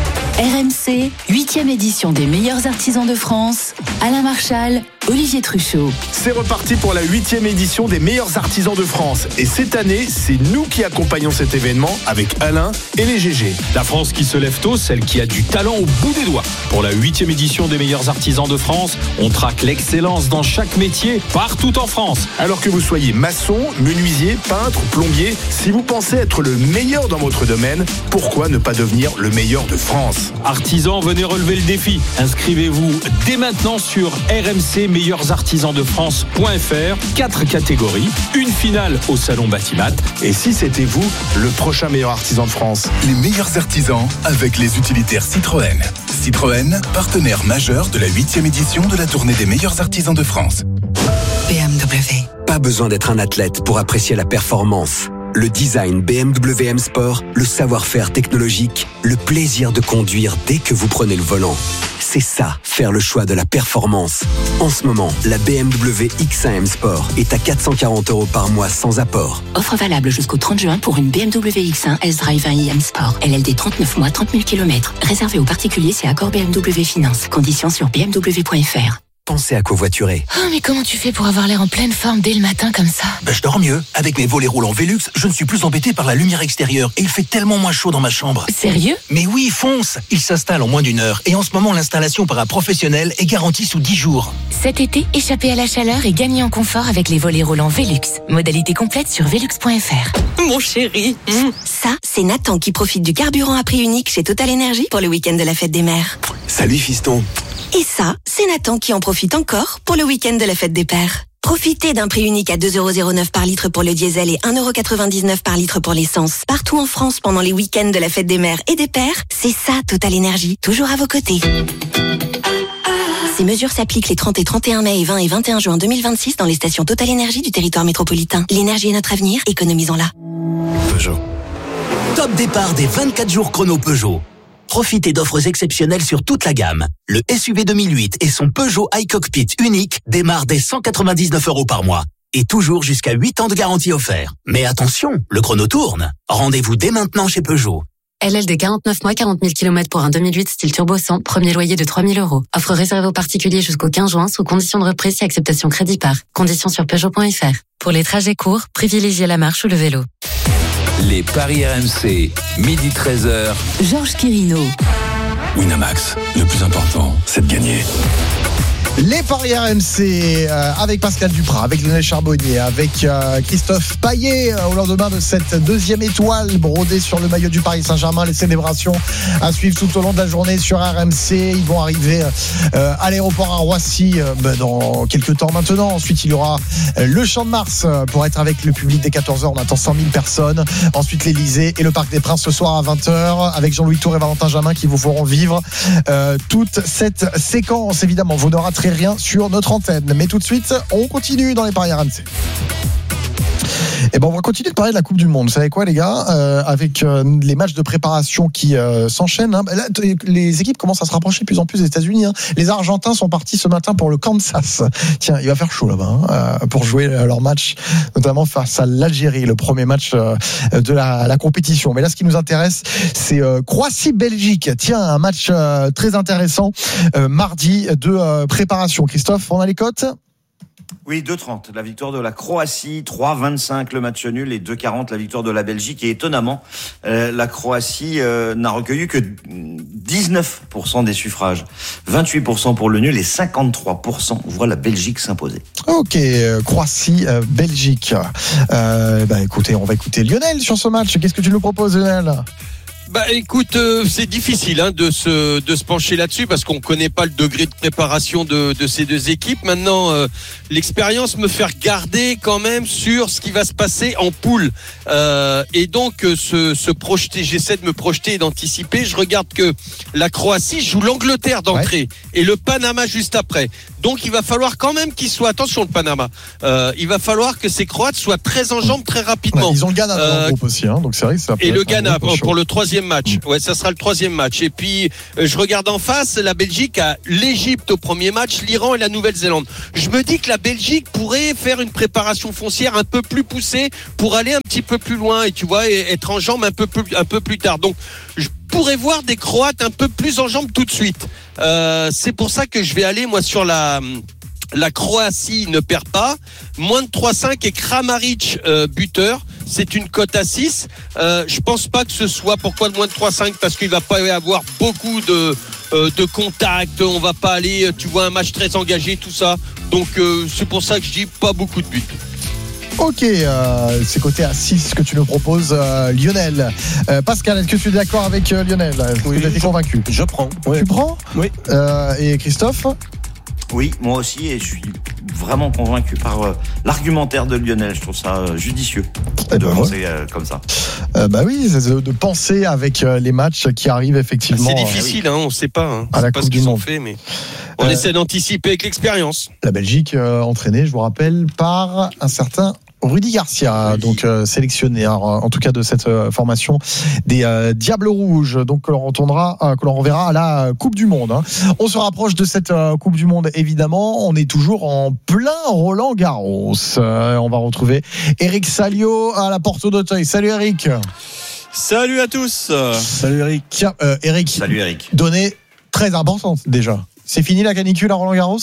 Speaker 16: R M C, huitième édition des meilleurs artisans de France. Alain Marchal, Olivier Truchot.
Speaker 20: C'est reparti pour la huitième édition des meilleurs artisans de France. Et cette année, c'est nous qui accompagnons cet événement avec Alain et les G G.
Speaker 21: La France qui se lève tôt, celle qui a du talent au bout des doigts. Pour la huitième édition des meilleurs artisans de France, on traque l'excellence dans chaque métier, partout en France.
Speaker 20: Alors que vous soyez maçon, menuisier, peintre, plombier, si vous pensez être le meilleur dans votre domaine, pourquoi ne pas devenir le meilleur de France ?
Speaker 21: Artisans, venez relever le défi. Inscrivez-vous dès maintenant sur r m c meilleurs artisans de france point f r. Quatre catégories, une finale au salon Batimat.
Speaker 20: Et si c'était vous, le prochain meilleur artisan de France?
Speaker 22: Les meilleurs artisans avec les utilitaires Citroën. Citroën, partenaire majeur de la huitième édition de la tournée des meilleurs artisans de France.
Speaker 23: B M W.
Speaker 24: Pas besoin d'être un athlète pour apprécier la performance. Le design B M W M Sport, le savoir-faire technologique, le plaisir de conduire dès que vous prenez le volant. C'est ça, faire le choix de la performance. En ce moment, la B M W X un M Sport est à quatre cent quarante euros par mois sans apport.
Speaker 25: Offre valable jusqu'au trente juin pour une B M W X un S-Drive un i M Sport. L L D trente-neuf mois, trente mille kilomètres. Réservé aux particuliers, c'est accord B M W Finance. Conditions sur b m w point f r.
Speaker 24: Pensez à covoiturer.
Speaker 25: Oh, mais comment tu fais pour avoir l'air en pleine forme dès le matin comme ça?
Speaker 26: Ben, je dors mieux. Avec mes volets roulants Velux, je ne suis plus embêté par la lumière extérieure et il fait tellement moins chaud dans ma chambre.
Speaker 25: Sérieux?
Speaker 26: Mais oui, fonce! Il s'installe en moins d'une heure et en ce moment, l'installation par un professionnel est garantie sous dix jours.
Speaker 25: Cet été, échappez à la chaleur et gagnez en confort avec les volets roulants Velux. Modalité complète sur velux point f r. Mon chéri.
Speaker 27: Mmh. Ça, c'est Nathan qui profite du carburant à prix unique chez Total Energy pour le week-end de la fête des mères.
Speaker 24: Salut fiston.
Speaker 27: Et ça, c'est Nathan qui en profite encore pour le week-end de la fête des pères. Profitez d'un prix unique à deux euros zéro neuf par litre pour le diesel et un euro quatre-vingt-dix-neuf par litre pour l'essence. Partout en France pendant les week-ends de la fête des mères et des pères, c'est ça Total Energy, toujours à vos côtés. Ces mesures s'appliquent les trente et trente et un mai et vingt et vingt et un juin deux mille vingt-six dans les stations Total Energy du territoire métropolitain. L'énergie est notre avenir, économisons-la.
Speaker 22: Peugeot. Top départ des vingt-quatre jours chrono Peugeot. Profitez d'offres exceptionnelles sur toute la gamme. Le S U V deux mille huit et son Peugeot iCockpit unique démarrent dès cent quatre-vingt-dix-neuf euros par mois. Et toujours jusqu'à huit ans de garantie offert. Mais attention, le chrono tourne. Rendez-vous dès maintenant chez Peugeot.
Speaker 28: L L D quarante-neuf mois, quarante mille kilomètres pour un deux mille huit style turbo cent, premier loyer de trois mille euros. Offre réservée aux particuliers jusqu'au quinze juin sous condition de reprise et acceptation crédit par. Conditions sur peugeot point f r. Pour les trajets courts, privilégiez la marche ou le vélo.
Speaker 3: Les paris R M C, midi treize heures.
Speaker 16: Georges Quirino.
Speaker 5: Winamax, le plus important, c'est de gagner.
Speaker 1: Les paris R M C euh, avec Pascal Duprat, avec Lionel Charbonnier, avec euh, Christophe Payet euh, au lendemain de cette deuxième étoile brodée sur le maillot du Paris Saint-Germain. Les célébrations à suivre tout au long de la journée sur R M C. Ils vont arriver euh, à l'aéroport à Roissy euh, bah, dans quelques temps maintenant. Ensuite, il y aura euh, le Champ de Mars euh, pour être avec le public dès quatorze heures. On attend cent mille personnes. Ensuite, l'Elysée et le Parc des Princes ce soir à vingt heures avec Jean-Louis Tour et Valentin Jamin qui vous feront vivre euh, toute cette séquence. Évidemment, vous n'aurez rien sur notre antenne. Mais tout de suite, on continue dans les paris R M C. Et ben on va continuer de parler de la Coupe du Monde. Vous savez quoi, les gars, euh, avec euh, les matchs de préparation qui euh, s'enchaînent. Hein. Là, t- les équipes commencent à se rapprocher de plus en plus des États-Unis. Hein. Les Argentins sont partis ce matin pour le Kansas. Tiens, il va faire chaud là-bas hein, euh, pour jouer leur match, notamment face à l'Algérie, le premier match euh, de la, la compétition. Mais là, ce qui nous intéresse, c'est euh, Croatie-Belgique. Tiens, un match euh, très intéressant euh, mardi de euh, préparation. Christophe, on a les cotes ?
Speaker 11: Oui, deux trente, la victoire de la Croatie, trois vingt-cinq le match nul et deux quarante la victoire de la Belgique. Et étonnamment, euh, la Croatie euh, n'a recueilli que dix-neuf pour cent des suffrages, vingt-huit pour cent pour le nul et cinquante-trois pour cent voient la Belgique s'imposer.
Speaker 1: Ok, euh, Croatie, euh, Belgique. Euh, bah écoutez, on va écouter Lionel sur ce match. Qu'est-ce que tu nous proposes, Lionel ?
Speaker 2: Bah écoute, euh, c'est difficile hein, de se de se pencher là-dessus parce qu'on connaît pas le degré de préparation de de ces deux équipes. Maintenant, euh, l'expérience me fait regarder quand même sur ce qui va se passer en poule euh, et donc euh, se se projeter. J'essaie de me projeter et d'anticiper. Je regarde que la Croatie joue l'Angleterre d'entrée ouais. et le Panama juste après. Donc il va falloir quand même qu'ils soient, attention le Panama, euh, il va falloir que ces Croates soient très en jambes très rapidement.
Speaker 1: Ouais, ils ont le Ghana dans
Speaker 2: euh,
Speaker 1: le groupe aussi, hein, donc c'est vrai que ça peut
Speaker 2: et
Speaker 1: être
Speaker 2: le Ghana pour, pour le troisième match.
Speaker 1: Mmh.
Speaker 2: Ouais, ça sera le troisième match. Et puis euh, je regarde en face, la Belgique a l'Égypte au premier match, l'Iran et la Nouvelle-Zélande. Je me dis que la Belgique pourrait faire une préparation foncière un peu plus poussée pour aller un petit peu plus loin et tu vois, et être en jambes un peu plus, un peu plus tard. Donc je pourrais voir des Croates un peu plus en jambes tout de suite. Euh, c'est pour ça que je vais aller moi sur la La Croatie ne perd pas, moins de trois cinq et Kramaric euh, buteur, c'est une cote à six. Euh, je pense pas que ce soit, pourquoi de moins de trois cinq, parce qu'il va pas y avoir beaucoup de euh, de contacts, on va pas aller, tu vois, un match très engagé, tout ça. Donc euh, c'est pour ça que je dis pas beaucoup de buts.
Speaker 1: Ok, euh, c'est coté à six que tu nous proposes, euh, Lionel. Euh, Pascal, est-ce que tu es d'accord avec euh, Lionel ? Est-ce que
Speaker 4: oui,
Speaker 1: tu as été convaincu ?
Speaker 4: Je prends.
Speaker 1: Ouais. Tu prends ?
Speaker 4: Oui.
Speaker 1: Euh, et Christophe ?
Speaker 11: Oui, moi aussi, et je suis vraiment convaincu par euh, l'argumentaire de Lionel. Je trouve ça euh, judicieux
Speaker 1: eh
Speaker 11: de
Speaker 1: ben
Speaker 11: penser
Speaker 1: ouais.
Speaker 11: euh, comme ça.
Speaker 1: Euh, bah oui, de, de penser avec euh, les matchs qui arrivent effectivement.
Speaker 2: C'est difficile, hein, on ne sait pas. Hein.
Speaker 1: À la
Speaker 2: pas
Speaker 1: Coupe
Speaker 2: ce
Speaker 1: du
Speaker 2: qu'ils ont
Speaker 1: Monde.
Speaker 2: fait, mais on euh, essaie d'anticiper avec l'expérience.
Speaker 1: La Belgique euh, entraînée, je vous rappelle, par un certain Rudy Garcia, oui. donc euh, sélectionné hein, en tout cas de cette euh, formation des euh, Diables Rouges, donc que l'on retournera, euh, que l'on reverra à la Coupe du Monde. Hein. On se rapproche de cette euh, Coupe du Monde évidemment. On est toujours en plein Roland Garros. Euh, on va retrouver Eric Salio à la porte d'Auteuil. Salut Eric.
Speaker 6: Salut à tous.
Speaker 1: Salut Eric. Euh, Eric.
Speaker 11: Salut Eric.
Speaker 1: Donnée très importante déjà. C'est fini la canicule à Roland Garros ?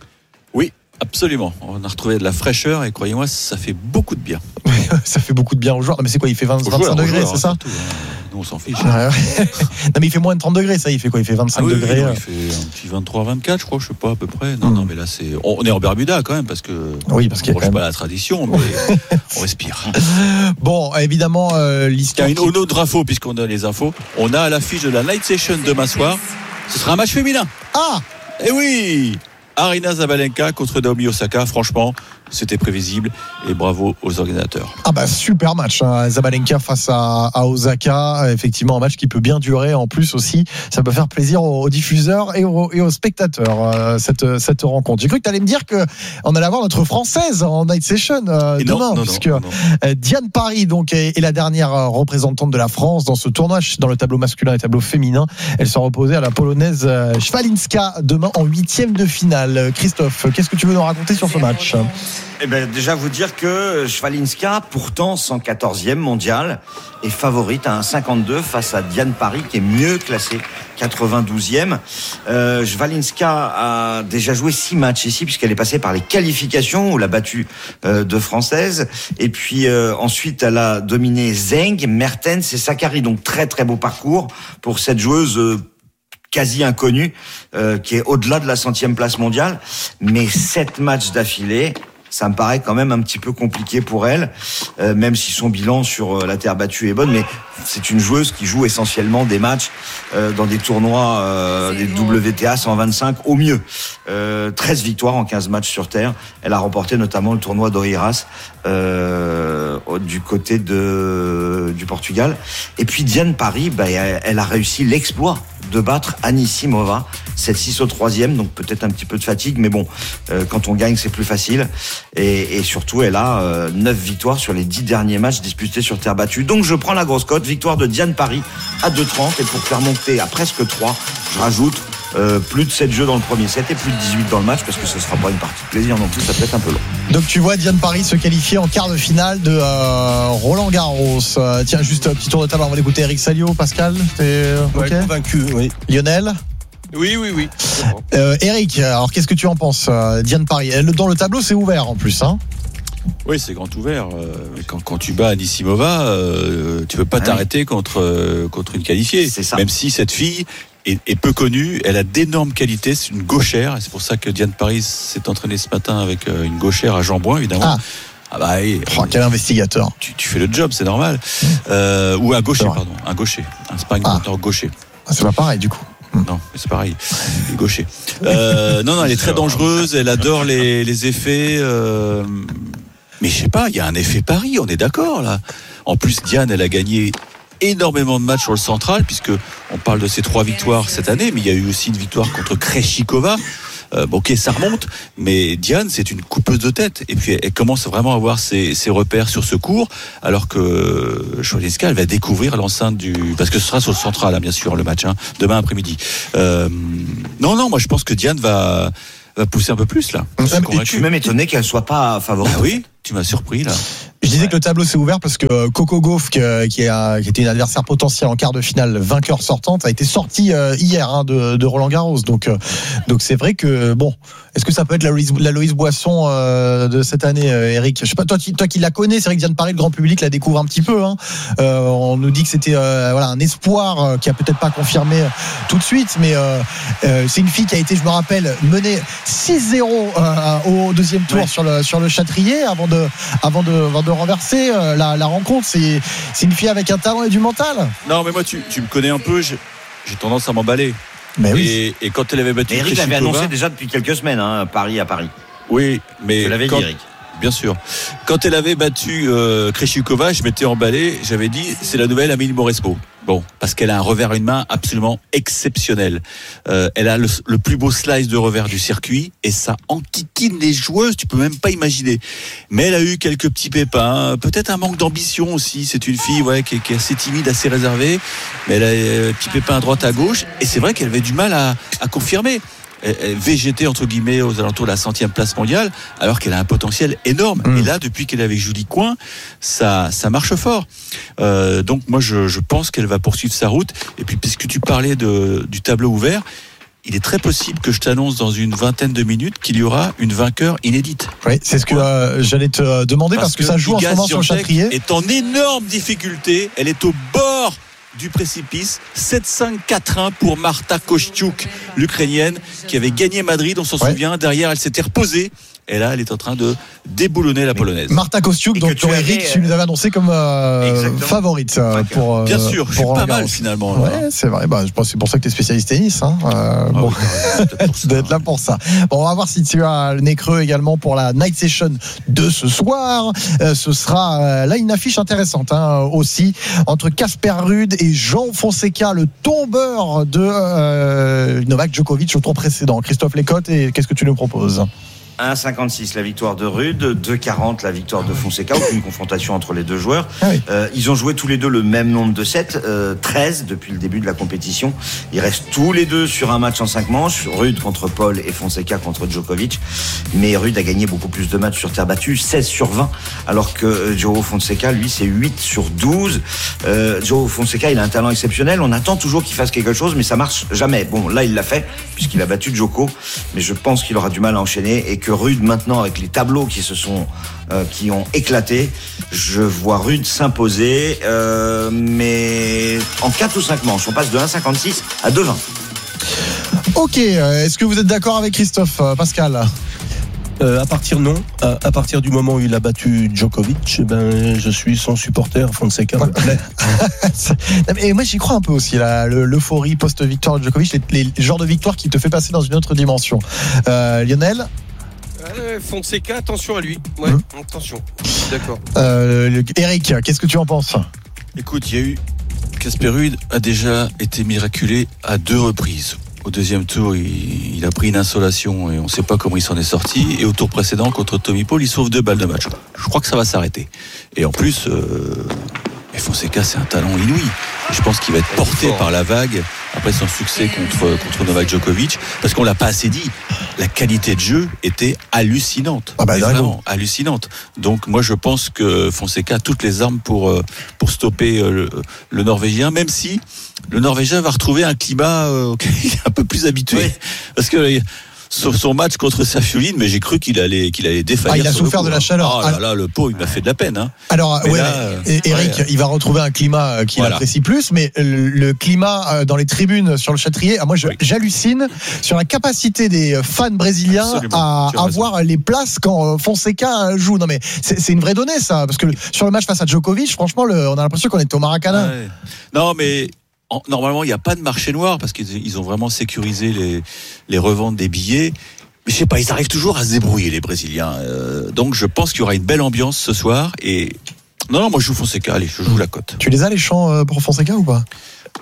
Speaker 6: Oui. Absolument, on a retrouvé de la fraîcheur et croyez-moi, ça fait beaucoup de bien.
Speaker 1: Ça fait beaucoup de bien aux joueurs. Non mais c'est quoi, il fait vingt, vingt-cinq
Speaker 6: joueurs,
Speaker 1: degrés,
Speaker 6: joueurs,
Speaker 1: c'est ça
Speaker 6: surtout, hein. Nous on s'en fiche.
Speaker 1: Ouais, ouais. Non mais il fait moins de trente degrés, ça, il fait quoi ? Il fait vingt-cinq
Speaker 6: ah oui,
Speaker 1: degrés.
Speaker 6: Oui, non, il fait un petit vingt-trois vingt-quatre, je crois, je sais pas à peu près. Non, mmh. non, mais là c'est. On est en Bermuda quand même parce que.
Speaker 1: Oui, parce qu'il y a
Speaker 6: on ne même... pas la tradition, mais on respire.
Speaker 1: Bon, évidemment, euh, l'histoire.
Speaker 6: Il y a une autre info, puisqu'on a les infos. On a à l'affiche de la Night Session demain soir. Ce sera un match féminin.
Speaker 1: Ah !
Speaker 6: Eh oui ! Aryna Sabalenka contre Naomi Osaka, franchement, c'était prévisible et bravo aux organisateurs.
Speaker 1: Ah bah super match, hein. Sabalenka face à, à Osaka, effectivement un match qui peut bien durer en plus aussi, ça peut faire plaisir aux, aux diffuseurs et aux, et aux spectateurs euh, cette, cette rencontre. J'ai cru que tu allais me dire qu'on allait avoir notre française en night session euh, demain,
Speaker 6: non, non,
Speaker 1: puisque
Speaker 6: non, non.
Speaker 1: Euh, Diane Parry donc, est, est la dernière représentante de la France dans ce tournoi dans le tableau masculin et le tableau féminin. Elle sera opposée à la polonaise euh, Szwalinska demain en huitième de finale. Christophe, qu'est-ce que tu veux nous raconter sur ce match ?
Speaker 11: Eh ben, déjà vous dire que Szwalinska, pourtant cent quatorzième mondial, est favorite à un cinquante-deux face à Diane Parry qui est mieux classée, quatre-vingt-douzième. Euh, Szwalinska a déjà joué six matchs ici puisqu'elle est passée par les qualifications où elle a battu euh, deux Françaises. Et puis euh, ensuite elle a dominé Zeng, Mertens et Sakkari. Donc très très beau parcours pour cette joueuse euh, quasi inconnue, euh, qui est au-delà de la centième place mondiale. Mais sept matchs d'affilée, ça me paraît quand même un petit peu compliqué pour elle, euh, même si son bilan sur euh, la terre battue est bonne. Mais c'est une joueuse qui joue essentiellement des matchs euh, dans des tournois euh, des W T A cent vingt-cinq au mieux. Euh, treize victoires en quinze matchs sur terre. Elle a remporté notamment le tournoi d'Oeiras euh, du côté de du Portugal. Et puis Diane Parry, bah, elle, elle a réussi l'exploit de battre Anisimova, sept six au troisième, donc peut-être un petit peu de fatigue, mais bon, euh, quand on gagne, c'est plus facile. Et, et surtout, elle a euh, neuf victoires sur les dix derniers matchs disputés sur terre battue. Donc je prends la grosse cote, victoire de Diane Parry à deux trente, et pour faire monter à presque trois, je rajoute euh, plus de sept jeux dans le premier set et plus de dix-huit dans le match, parce que ce sera pas une partie de plaisir non plus, ça peut être un peu long.
Speaker 1: Donc tu vois Diane Parry se qualifier en quart de finale de euh, Roland Garros. Euh, tiens, juste un petit tour de table, on va l'écouter. Eric Salio, Pascal, t'es
Speaker 4: ouais,
Speaker 1: okay
Speaker 4: convaincu, oui.
Speaker 1: Lionel ?
Speaker 2: Oui, oui, oui.
Speaker 1: Euh, Eric, alors qu'est-ce que tu en penses? euh, Diane Paris, dans le tableau, c'est ouvert en plus, hein.
Speaker 6: Oui, c'est grand ouvert. Quand, quand tu bats Anisimova, euh, tu peux pas ah t'arrêter oui. contre euh, contre une qualifiée.
Speaker 11: C'est ça.
Speaker 6: Même si cette fille est, est peu connue, elle a d'énormes qualités. C'est une gauchère, et c'est pour ça que Diane Paris s'est entraînée ce matin avec une gauchère à Jambouin, évidemment.
Speaker 1: Ah.
Speaker 6: Ah bah oui,
Speaker 1: oh, quel investigateur.
Speaker 6: Tu, tu fais le job, c'est normal. Mmh. Euh, ou un gaucher, pardon, un gaucher, un sparring partner ah. gaucher.
Speaker 1: Ah, c'est pas pareil du coup.
Speaker 6: Non, mais c'est pareil, il est gaucher. Euh, non, non, elle est très dangereuse. Elle adore les, les effets. Euh, mais je sais pas, il y a un effet pari, on est d'accord là. En plus, Diane, elle a gagné énormément de matchs sur le central, puisque on parle de ses trois victoires cette année, mais il y a eu aussi une victoire contre Krejcikova. Euh, bon, ok, ça remonte, mais Diane, c'est une coupeuse de tête. Et puis, elle, elle commence vraiment à avoir ses, ses repères sur ce court, alors que Śliwska, elle va découvrir l'enceinte du... Parce que ce sera sur le central, hein, bien sûr, le match, hein, demain après-midi. Euh, non, non, moi, je pense que Diane va, va pousser un peu plus, là.
Speaker 11: Je suis, je suis même étonné qu'elle soit pas favorite.
Speaker 6: Ah oui, tu m'as surpris, là.
Speaker 1: Je disais que le tableau s'est ouvert parce que Coco Gauff, qui, a, qui était une adversaire potentielle en quart de finale, vainqueur sortante, a été sorti hier hein, de, de Roland Garros. Donc, donc c'est vrai que bon, est-ce que ça peut être la Loïse, la Loïse Boisson euh, de cette année, euh, Eric? Je sais pas, toi, toi qui la connais, c'est vrai que Diane Paris, le grand public la découvre un petit peu. Hein. Euh, on nous dit que c'était euh, voilà un espoir euh, qui a peut-être pas confirmé tout de suite, mais euh, euh, c'est une fille qui a été, je me rappelle, menée six zéro euh, au deuxième tour ouais. sur le sur le Châtrier avant de avant de, avant de renverser euh, la, la rencontre. C'est, c'est une fille avec un talent et du mental.
Speaker 6: Non, mais moi, tu, tu me connais un peu, j'ai, j'ai tendance à m'emballer.
Speaker 1: Mais oui.
Speaker 6: Et, et quand elle avait battu
Speaker 11: Eric l'avait annoncé déjà depuis quelques semaines, hein, Paris à Paris.
Speaker 6: Oui, mais.
Speaker 11: Je l'avais
Speaker 6: quand,
Speaker 11: dit, Eric.
Speaker 6: Bien sûr. Quand elle avait battu euh, Krejcikova, je m'étais emballé, j'avais dit, c'est la nouvelle Amélie Mauresmo. Bon, parce qu'elle a un revers à une main absolument exceptionnel. Euh, elle a le, le plus beau slice de revers du circuit et ça enquiquine les joueuses, tu peux même pas imaginer. Mais elle a eu quelques petits pépins, peut-être un manque d'ambition aussi. C'est une fille ouais, qui, est, qui est assez timide, assez réservée, mais elle a des petits pépins à droite, à gauche. Et c'est vrai qu'elle avait du mal à, à confirmer. V G T entre guillemets aux alentours de la centième place mondiale, alors qu'elle a un potentiel énorme. Mmh. Et là, depuis qu'elle est avec Julie Coin, ça, ça marche fort. Euh, donc moi, je, je pense qu'elle va poursuivre sa route. Et puis, puisque tu parlais de, du tableau ouvert, il est très possible que je t'annonce dans une vingtaine de minutes qu'il y aura une vainqueur inédite.
Speaker 1: Oui, c'est ce que euh, j'allais te demander parce, parce que, que ça joue en ce moment sur le Châtrier.
Speaker 6: Est en énorme difficulté. Elle est au bord du précipice. Sept cinq quatre un pour Marta Kostyuk, l'Ukrainienne, qui avait gagné Madrid, on s'en ouais. souvient. Derrière, elle s'était reposée. Et là, elle est en train de déboulonner la polonaise.
Speaker 1: Marta Kostyuk, donc tu Eric, avais... tu nous avais annoncé comme euh, favorite euh, pour. Euh,
Speaker 6: Bien sûr, je suis pas mal finalement.
Speaker 1: Ouais, là. C'est vrai. Bah, je pense que c'est pour ça que tu es spécialiste tennis. Hein. Euh, ah bon. Oui, tu dois être là pour ça. Bon, on va voir si tu as le nez creux également pour la night session de ce soir. Euh, ce sera euh, là une affiche intéressante hein, aussi entre Casper Ruud et João Fonseca, le tombeur de euh, Novak Djokovic au tour précédent. Christophe Lécotte, et qu'est-ce que tu nous proposes?
Speaker 11: un cinquante-six la victoire de Ruud, deux quarante la victoire de Fonseca, aucune confrontation entre les deux joueurs. Ah oui. euh, ils ont joué tous les deux le même nombre de sets, euh, treize depuis le début de la compétition. Ils restent tous les deux sur un match en cinq manches, Ruud contre Paul et Fonseca contre Djokovic. Mais Ruud a gagné beaucoup plus de matchs sur terre battue, seize sur vingt, alors que João Fonseca, lui, c'est huit sur douze. Euh, João Fonseca, il a un talent exceptionnel. On attend toujours qu'il fasse quelque chose, mais ça marche jamais. Bon, là, il l'a fait, puisqu'il a battu Djoko, mais je pense qu'il aura du mal à enchaîner et que Ruud maintenant avec les tableaux qui se sont euh, qui ont éclaté, je vois Ruud s'imposer euh, mais en quatre ou cinq manches on passe de un cinquante-six à deux vingt.
Speaker 1: Ok, est-ce que vous êtes d'accord avec Christophe, Pascal?
Speaker 4: Euh, à partir non, à, à partir du moment où il a battu Djokovic, ben je suis son supporter. Fonseca.
Speaker 1: Et moi j'y crois un peu aussi, là, l'euphorie post-victoire de Djokovic, les, les genres de victoires qui te fait passer dans une autre dimension. Euh, Lionel?
Speaker 2: Euh, Fonseca, attention à lui. Ouais, mmh. attention. D'accord.
Speaker 1: Euh, Eric, qu'est-ce que tu en penses?
Speaker 6: Écoute, il y a eu Casper Ruud a déjà été miraculé à deux reprises. Au deuxième tour, il, il a pris une insolation et on ne sait pas comment il s'en est sorti. Et au tour précédent, contre Tommy Paul, il sauve deux balles de match. Je crois que ça va s'arrêter. Et en plus, euh, Fonseca, c'est un talent inouï. Et je pense qu'il va être porté par la vague après son succès contre, contre Novak Djokovic, parce qu'on l'a pas assez dit. la qualité de jeu était hallucinante.
Speaker 1: Ah bah,
Speaker 6: vraiment hallucinante. Donc moi je pense que Fonseca a toutes les armes pour pour stopper le, le Norvégien, même si le Norvégien va retrouver un climat euh, il est un peu plus habitué, oui. Parce que sur son match contre Safioline, mais j'ai cru qu'il allait, qu'il allait défaillir.
Speaker 1: Ah, il a souffert
Speaker 6: coup,
Speaker 1: de la
Speaker 6: hein.
Speaker 1: chaleur.
Speaker 6: Oh là là, le pot, il m'a fait de la peine. Hein.
Speaker 1: Alors, ouais,
Speaker 6: là,
Speaker 1: mais, Eric, ouais. il va retrouver un climat qu'il voilà. apprécie plus, mais le, le climat dans les tribunes sur le Châtrier, moi, je, oui. j'hallucine sur la capacité des fans brésiliens Absolument. à avoir raison. les places quand Fonseca joue. Non, mais c'est, c'est une vraie donnée, ça, parce que le, sur le match face à Djokovic, franchement, le, on a l'impression qu'on était au Maracanã.
Speaker 6: Ouais. Non, mais. Normalement, il n'y a pas de marché noir parce qu'ils ont vraiment sécurisé les, les reventes des billets. Mais je sais pas, ils arrivent toujours à se débrouiller, les Brésiliens. Euh, donc, je pense qu'il y aura une belle ambiance ce soir. Et non, non, moi, je joue Fonseca. Allez, je joue la cote.
Speaker 1: Tu les as, les chants pour Fonseca ou pas?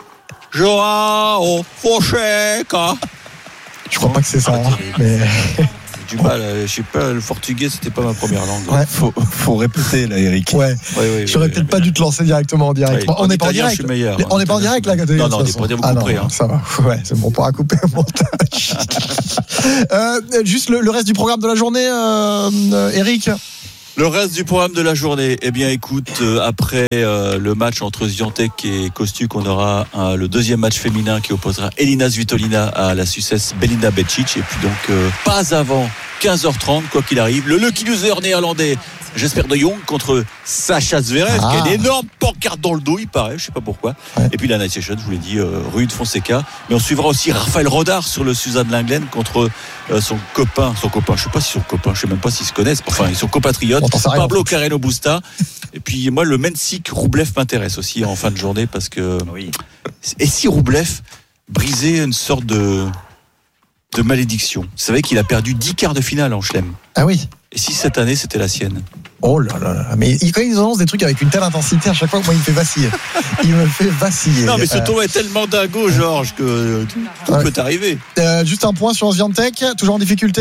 Speaker 6: Joao Fonseca.
Speaker 1: Je crois pas que c'est ça, hein, mais...
Speaker 6: du mal, je sais pas, le portugais c'était pas ma première langue.
Speaker 4: Ouais, faut, faut répéter là, Eric.
Speaker 1: Ouais.
Speaker 6: ouais, ouais
Speaker 1: J'aurais
Speaker 6: ouais,
Speaker 1: peut-être
Speaker 6: ouais,
Speaker 1: pas
Speaker 6: ouais.
Speaker 1: dû te lancer directement en direct.
Speaker 6: Ouais,
Speaker 1: on n'est pas en direct.
Speaker 6: Je suis meilleur.
Speaker 1: On n'est pas en direct là.
Speaker 6: Non, non, on n'est pas en direct. Vous
Speaker 1: ah
Speaker 6: couperez.
Speaker 1: Non,
Speaker 6: hein.
Speaker 1: Ça va. Ouais, c'est bon, on pourra couper au montage. euh, juste le, le reste du programme de la journée, euh, euh, Eric.
Speaker 6: Le reste du programme de la journée, eh bien écoute, euh, après euh, le match entre Swiatek et Kostuk, on aura euh, le deuxième match féminin qui opposera Elina Svitolina à la Suissesse Belinda Bencic. Et puis donc euh, pas avant quinze heures trente, quoi qu'il arrive, le lucky loser néerlandais Jesper de Jong contre Sacha Zverev, ah. qui a une énorme pancarte dans le dos, il paraît, je sais pas pourquoi. Ouais. Et puis la Night Session, je vous l'ai dit, euh, Ruud Fonseca. Mais on suivra aussi Raphaël Rodar sur le Suzanne Lenglen contre euh, son copain, son copain, je sais pas si son copain, je sais même pas s'ils se connaissent, enfin, son compatriote, Pablo Carreno Busta. Et puis moi, le Mensik Roublev m'intéresse aussi en fin de journée parce que. Oui. Et si Roublev brisait une sorte de. de malédiction. Vous savez qu'il a perdu dix quarts de finale en Chelem.
Speaker 1: Ah oui.
Speaker 6: Et si cette année c'était la sienne?
Speaker 1: Oh là là là. Mais quand ils annoncent des trucs avec une telle intensité, à chaque fois, moi, il me fait vaciller. Il me fait vaciller.
Speaker 6: Non, mais ce tournoi est tellement dingo, Georges, que tout ouais. peut arriver.
Speaker 1: Euh, juste un point sur Swiatek, toujours en difficulté?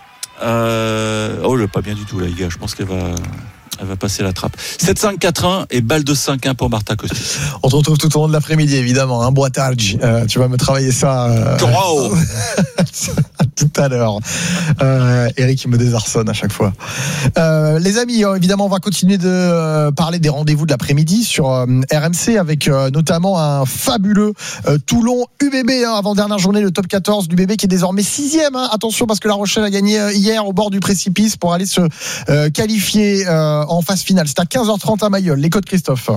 Speaker 6: euh, Oh, pas bien du tout, là, les gars. Je pense qu'elle va. Elle va passer la trappe. sept cinq quatre un et balle de cinq un pour Marta Kostic.
Speaker 1: On te retrouve tout au long de l'après-midi, évidemment. Un hein, boitage. Euh, tu vas me travailler ça. Euh...
Speaker 6: Wow.
Speaker 1: Tout à l'heure. Euh, Eric, il me désarçonne à chaque fois. Euh, les amis, évidemment, on va continuer de euh, parler des rendez-vous de l'après-midi sur euh, R M C avec euh, notamment un fabuleux euh, Toulon U B B. Hein, avant-dernière journée, le top quatorze du U B B qui est désormais sixième. Hein. Attention, parce que La Rochelle a gagné hier au bord du précipice pour aller se euh, qualifier euh, en phase finale. C'est à quinze heures trente à Mayol. Les codes, Christophe.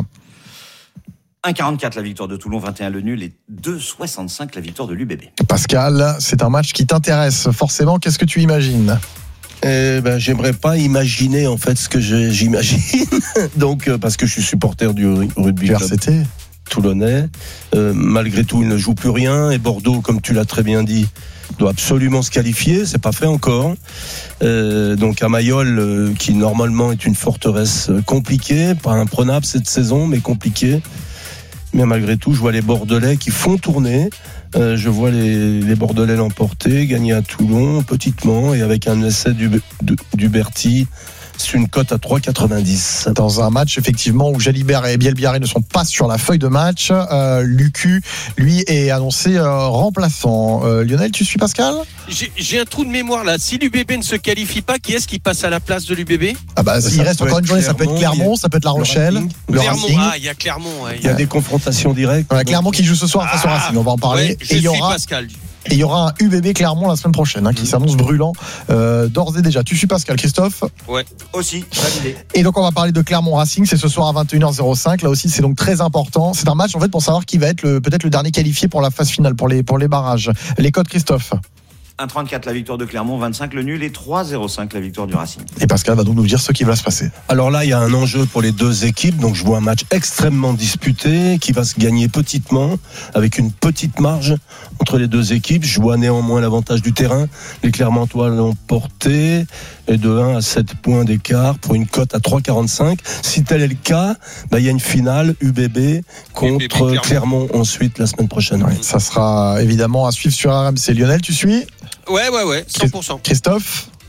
Speaker 11: un quarante-quatre la victoire de Toulon, vingt et un le nul et deux soixante-cinq la victoire de l'U B B.
Speaker 1: Pascal, c'est un match qui t'intéresse forcément. Qu'est-ce que tu imagines?
Speaker 4: Eh ben, j'aimerais pas imaginer en fait ce que je, j'imagine. Donc, parce que je suis supporter du rugby
Speaker 1: R C T
Speaker 4: toulonnais. Euh, malgré tout, il ne joue plus rien. Et Bordeaux, comme tu l'as très bien dit, doit absolument se qualifier. C'est pas fait encore. Euh, donc à Mayol, euh, qui normalement est une forteresse compliquée, pas imprenable cette saison, mais compliquée. Mais malgré tout, je vois les Bordelais qui font tourner. Euh, je vois les, les Bordelais l'emporter, gagner à Toulon, petitement, et avec un essai du, du, du Berti. C'est une cote à trois quatre-vingt-dix.
Speaker 1: Dans un match, effectivement, où Jalibert et Bielbiaré ne sont pas sur la feuille de match, euh, Lucu, lui, est annoncé euh, remplaçant. Euh, Lionel, tu suis Pascal?
Speaker 2: J'ai, j'ai un trou de mémoire là. Si l'U B B ne se qualifie pas, qui est-ce qui passe à la place de l'U B B?
Speaker 1: Ah bah, s'il reste encore une journée, ça peut être Clermont, ça peut être La Rochelle.
Speaker 2: Le Clermont, ah, il y a Clermont. Ouais,
Speaker 4: il y a des confrontations directes.
Speaker 1: Ouais, Clermont qui joue ce soir face au Racing, on va en parler.
Speaker 2: Ouais, je
Speaker 1: et il y
Speaker 2: suis
Speaker 1: aura...
Speaker 2: Pascal.
Speaker 1: Et il y aura un U B B Clermont la semaine prochaine hein, qui mmh. s'annonce brûlant euh, d'ores et déjà. Tu suis Pascal, Christophe?
Speaker 11: Ouais, aussi, validé.
Speaker 1: Et donc on va parler de Clermont Racing, c'est ce soir à vingt et une heures cinq. Là aussi c'est donc très important. C'est un match en fait pour savoir qui va être le, peut-être le dernier qualifié pour la phase finale, pour les, pour les barrages. Les codes, Christophe?
Speaker 11: un trente-quatre la victoire de Clermont, vingt-cinq le nul et trois zéro cinq la victoire du Racing.
Speaker 1: Et Pascal va donc nous dire ce qui va se passer.
Speaker 4: Alors là, il y a un enjeu pour les deux équipes. Donc je vois un match extrêmement disputé qui va se gagner petitement, avec une petite marge entre les deux équipes. Je vois néanmoins l'avantage du terrain. Les Clermontois l'ont porté et de un à sept points d'écart pour une cote à trois quarante-cinq. Si tel est le cas, bah, il y a une finale U B B contre U B B Clermont. Clermont ensuite la semaine prochaine.
Speaker 1: Oui, ça sera évidemment à suivre sur R M C. Lionel, tu suis?
Speaker 2: Ouais, ouais, ouais, cent pour cent.
Speaker 1: Christophe?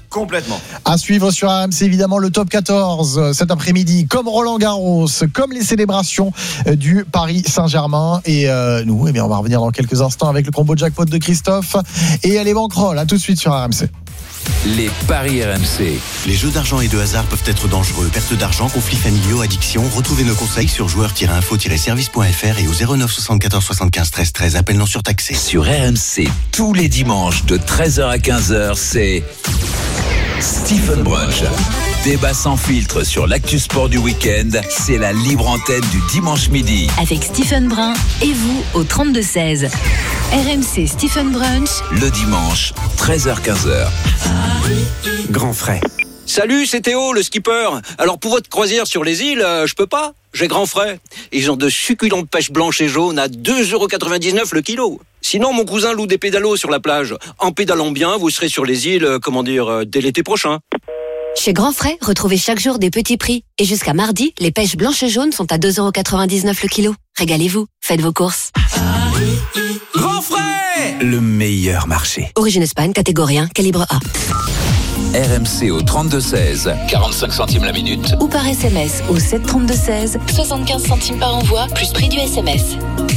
Speaker 11: Complètement.
Speaker 1: À suivre sur R M C, évidemment, le top quatorze cet après-midi, comme Roland Garros, comme les célébrations du Paris Saint-Germain. Et euh, nous, eh bien, on va revenir dans quelques instants avec le combo jackpot de Christophe et les banquerolles. À tout de suite sur R M C.
Speaker 3: Les paris R M C.
Speaker 7: Les jeux d'argent et de hasard peuvent être dangereux. Perte d'argent, conflits familiaux, addiction. Retrouvez nos conseils sur joueurs tiret info tiret service point f r et au zéro neuf soixante-quatorze soixante-quinze treize treize. Appel non surtaxé.
Speaker 3: Sur R M C, tous les dimanches de treize heures à quinze heures, c'est Stephen Brunch. Débat sans filtre sur l'actu sport du week-end. C'est la libre antenne du dimanche midi.
Speaker 16: Avec Stephen Brun et vous au trente-deux seize. R M C Stephen Brunch.
Speaker 3: Le dimanche, treize heures quinze heures.
Speaker 7: Grand frais.
Speaker 8: Salut, c'est Théo, le skipper. Alors pour votre croisière sur les îles, euh, je peux pas. J'ai grand frais. Ils ont de succulentes pêches blanches et jaunes à deux euros quatre-vingt-dix-neuf le kilo. Sinon, mon cousin loue des pédalos sur la plage. En pédalant bien, vous serez sur les îles, euh, comment dire, euh, dès l'été prochain.
Speaker 27: Chez Grand Frais, retrouvez chaque jour des petits prix. Et jusqu'à mardi, les pêches blanches et jaunes sont à deux euros quatre-vingt-dix-neuf le kilo. Régalez-vous, faites vos courses.
Speaker 7: Grand frais. Le meilleur marché.
Speaker 27: Origine Espagne, catégorie un, calibre A.
Speaker 3: R M C au trente-deux seize, quarante-cinq centimes la minute.
Speaker 16: Ou par S M S au sept trente-deux seize, soixante-quinze centimes par envoi, plus prix du S M S.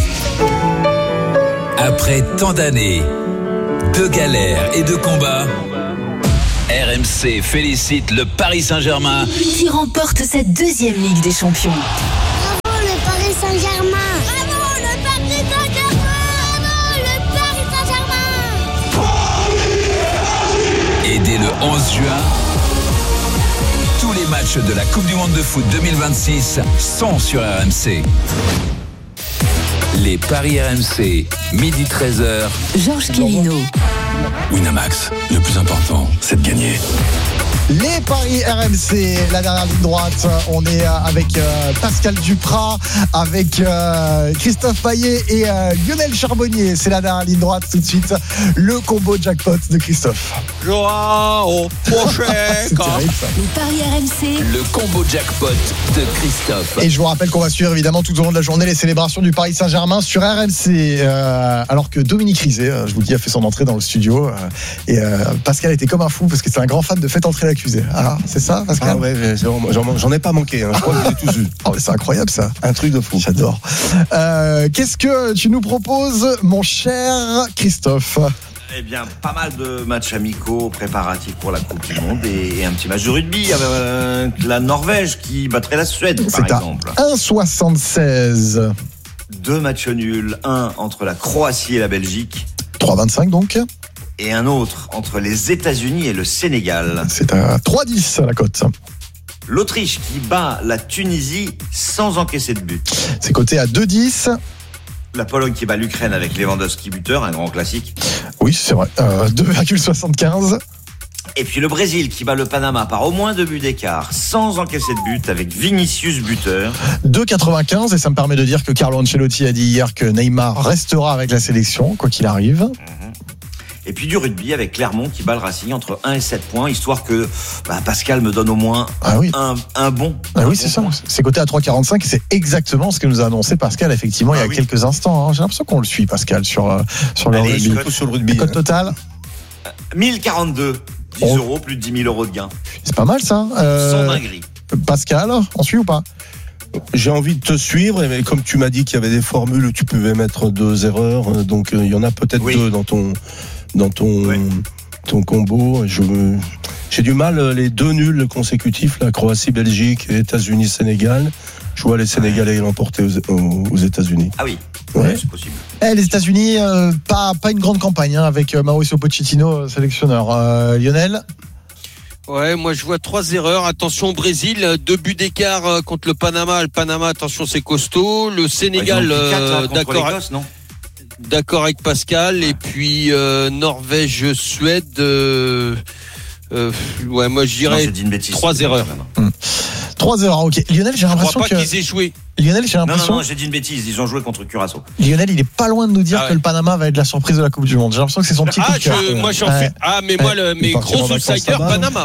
Speaker 3: Après tant d'années, de galères et de combats, R M C félicite le Paris Saint-Germain
Speaker 16: qui remporte cette deuxième Ligue des Champions.
Speaker 9: Bravo le Paris Saint-Germain. Bravo le Paris Saint-Germain. Bravo le Paris Saint-Germain.
Speaker 3: et dès le onze juin, tous les matchs de la Coupe du Monde de foot deux mille vingt-six sont sur R M C. Les paris R M C, midi treize heures.
Speaker 16: Georges Quirino.
Speaker 5: Winamax, le plus important, c'est de gagner.
Speaker 1: Les paris R M C, la dernière ligne droite, on est avec euh, Pascal Duprat, avec euh, Christophe Payet et euh, Lionel Charbonnier. C'est la dernière ligne droite, tout de suite, le combo jackpot de Christophe.
Speaker 2: Joao, prochain.
Speaker 1: C'est terrible, ça.
Speaker 16: Les paris R M C.
Speaker 3: Le combo jackpot de Christophe.
Speaker 1: Et je vous rappelle qu'on va suivre évidemment tout au long de la journée les célébrations du Paris Saint-Germain sur R M C. Euh, alors que Dominique Rizet, euh, je vous le dis, a fait son entrée dans le studio. Euh, et euh, Pascal était comme un fou parce que c'est un grand fan de Faites entrer l'accusé. Ah, c'est ça, Pascal?
Speaker 4: Ah ouais, j'en, j'en ai pas manqué. Hein. Je crois que j'ai tous vu.
Speaker 1: Oh, mais c'est incroyable ça.
Speaker 4: Un truc de fou.
Speaker 1: J'adore. Euh, qu'est-ce que tu nous proposes, mon cher Christophe?
Speaker 11: Eh bien, pas mal de matchs amicaux préparatifs pour la Coupe du Monde et, et un petit match de rugby avec euh, la Norvège qui battrait la Suède,
Speaker 1: c'est
Speaker 11: par exemple.
Speaker 1: un virgule soixante-seize.
Speaker 11: Deux matchs nuls, un entre la Croatie et la Belgique.
Speaker 1: trois virgule vingt-cinq donc.
Speaker 11: Et un autre entre les États-Unis et le Sénégal.
Speaker 1: C'est à trois virgule dix la cote.
Speaker 11: L'Autriche qui bat la Tunisie sans encaisser de but.
Speaker 1: C'est coté à deux virgule dix.
Speaker 11: La Pologne qui bat l'Ukraine avec Lewandowski buteur, un grand classique.
Speaker 1: Oui, c'est vrai. Euh, deux virgule soixante-quinze.
Speaker 11: Et puis le Brésil qui bat le Panama par au moins deux buts d'écart, sans encaisser de but, avec Vinicius buteur.
Speaker 1: deux virgule quatre-vingt-quinze, et ça me permet de dire que Carlo Ancelotti a dit hier que Neymar restera avec la sélection, quoi qu'il arrive.
Speaker 11: Mmh. Et puis du rugby avec Clermont qui bat le Racing entre un et sept points, histoire que bah, Pascal me donne au moins
Speaker 1: ah oui.
Speaker 11: un, un bon.
Speaker 1: Ah
Speaker 11: un
Speaker 1: oui,
Speaker 11: bon
Speaker 1: c'est ça.
Speaker 11: Point.
Speaker 1: C'est coté à trois virgule quarante-cinq et c'est exactement ce que nous a annoncé Pascal, effectivement, ah il y a oui. quelques instants. Hein. J'ai l'impression qu'on le suit, Pascal, sur, euh, sur le
Speaker 11: Allez,
Speaker 1: rugby.
Speaker 11: Code,
Speaker 1: sur le rugby. Code hein. total
Speaker 11: mille quarante-deux. dix oh. euros, plus de dix mille euros de gains.
Speaker 1: C'est pas mal ça.
Speaker 11: Euh, Sans dinguerie.
Speaker 1: Pascal, on suit ou pas?
Speaker 4: J'ai envie de te suivre, mais comme tu m'as dit qu'il y avait des formules où tu pouvais mettre deux erreurs, donc il y en a peut-être oui. deux dans ton dans ton oui. ton combo. Je, j'ai du mal les deux nuls consécutifs, la Croatie-Belgique et États-Unis-Sénégal. Je vois les Sénégalais l'emporter aux, aux, aux États-Unis.
Speaker 11: Ah oui,
Speaker 4: ouais.
Speaker 11: Ouais, c'est possible.
Speaker 1: Eh, les États-Unis, euh, pas pas une grande campagne hein, avec Mauricio Pochettino, sélectionneur. Euh, Lionel.
Speaker 2: Ouais, moi je vois trois erreurs. Attention, Brésil, deux buts d'écart contre le Panama. Le Panama, attention, c'est costaud. Le Sénégal,
Speaker 11: ouais, quatre,
Speaker 2: euh,
Speaker 11: là,
Speaker 2: d'accord,
Speaker 11: l'Écosse, non
Speaker 2: d'accord avec Pascal. Et puis euh, Norvège, Suède. Euh, euh, ouais, moi je dirais non, trois erreurs.
Speaker 1: Hum. Trois erreurs. Ok. Lionel, j'ai l'impression
Speaker 2: que. Je crois pas
Speaker 1: que...
Speaker 2: qu'ils aient joué.
Speaker 1: Lionel, j'ai
Speaker 11: Non,
Speaker 1: l'impression.
Speaker 11: non, non, j'ai dit une bêtise. Ils ont joué contre Curaçao.
Speaker 1: Lionel, il est pas loin de nous dire
Speaker 2: Ah ouais.
Speaker 1: que le Panama va être la surprise de la Coupe du Monde. J'ai l'impression que c'est son petit coup
Speaker 2: Ah,
Speaker 1: de cœur.
Speaker 2: je, moi j'en
Speaker 1: Ouais.
Speaker 2: fais. Ah, mais moi, le,
Speaker 1: Il
Speaker 2: mes
Speaker 1: partira en
Speaker 2: gros
Speaker 1: vacances
Speaker 2: outsiders,
Speaker 1: là-bas,
Speaker 2: Panama.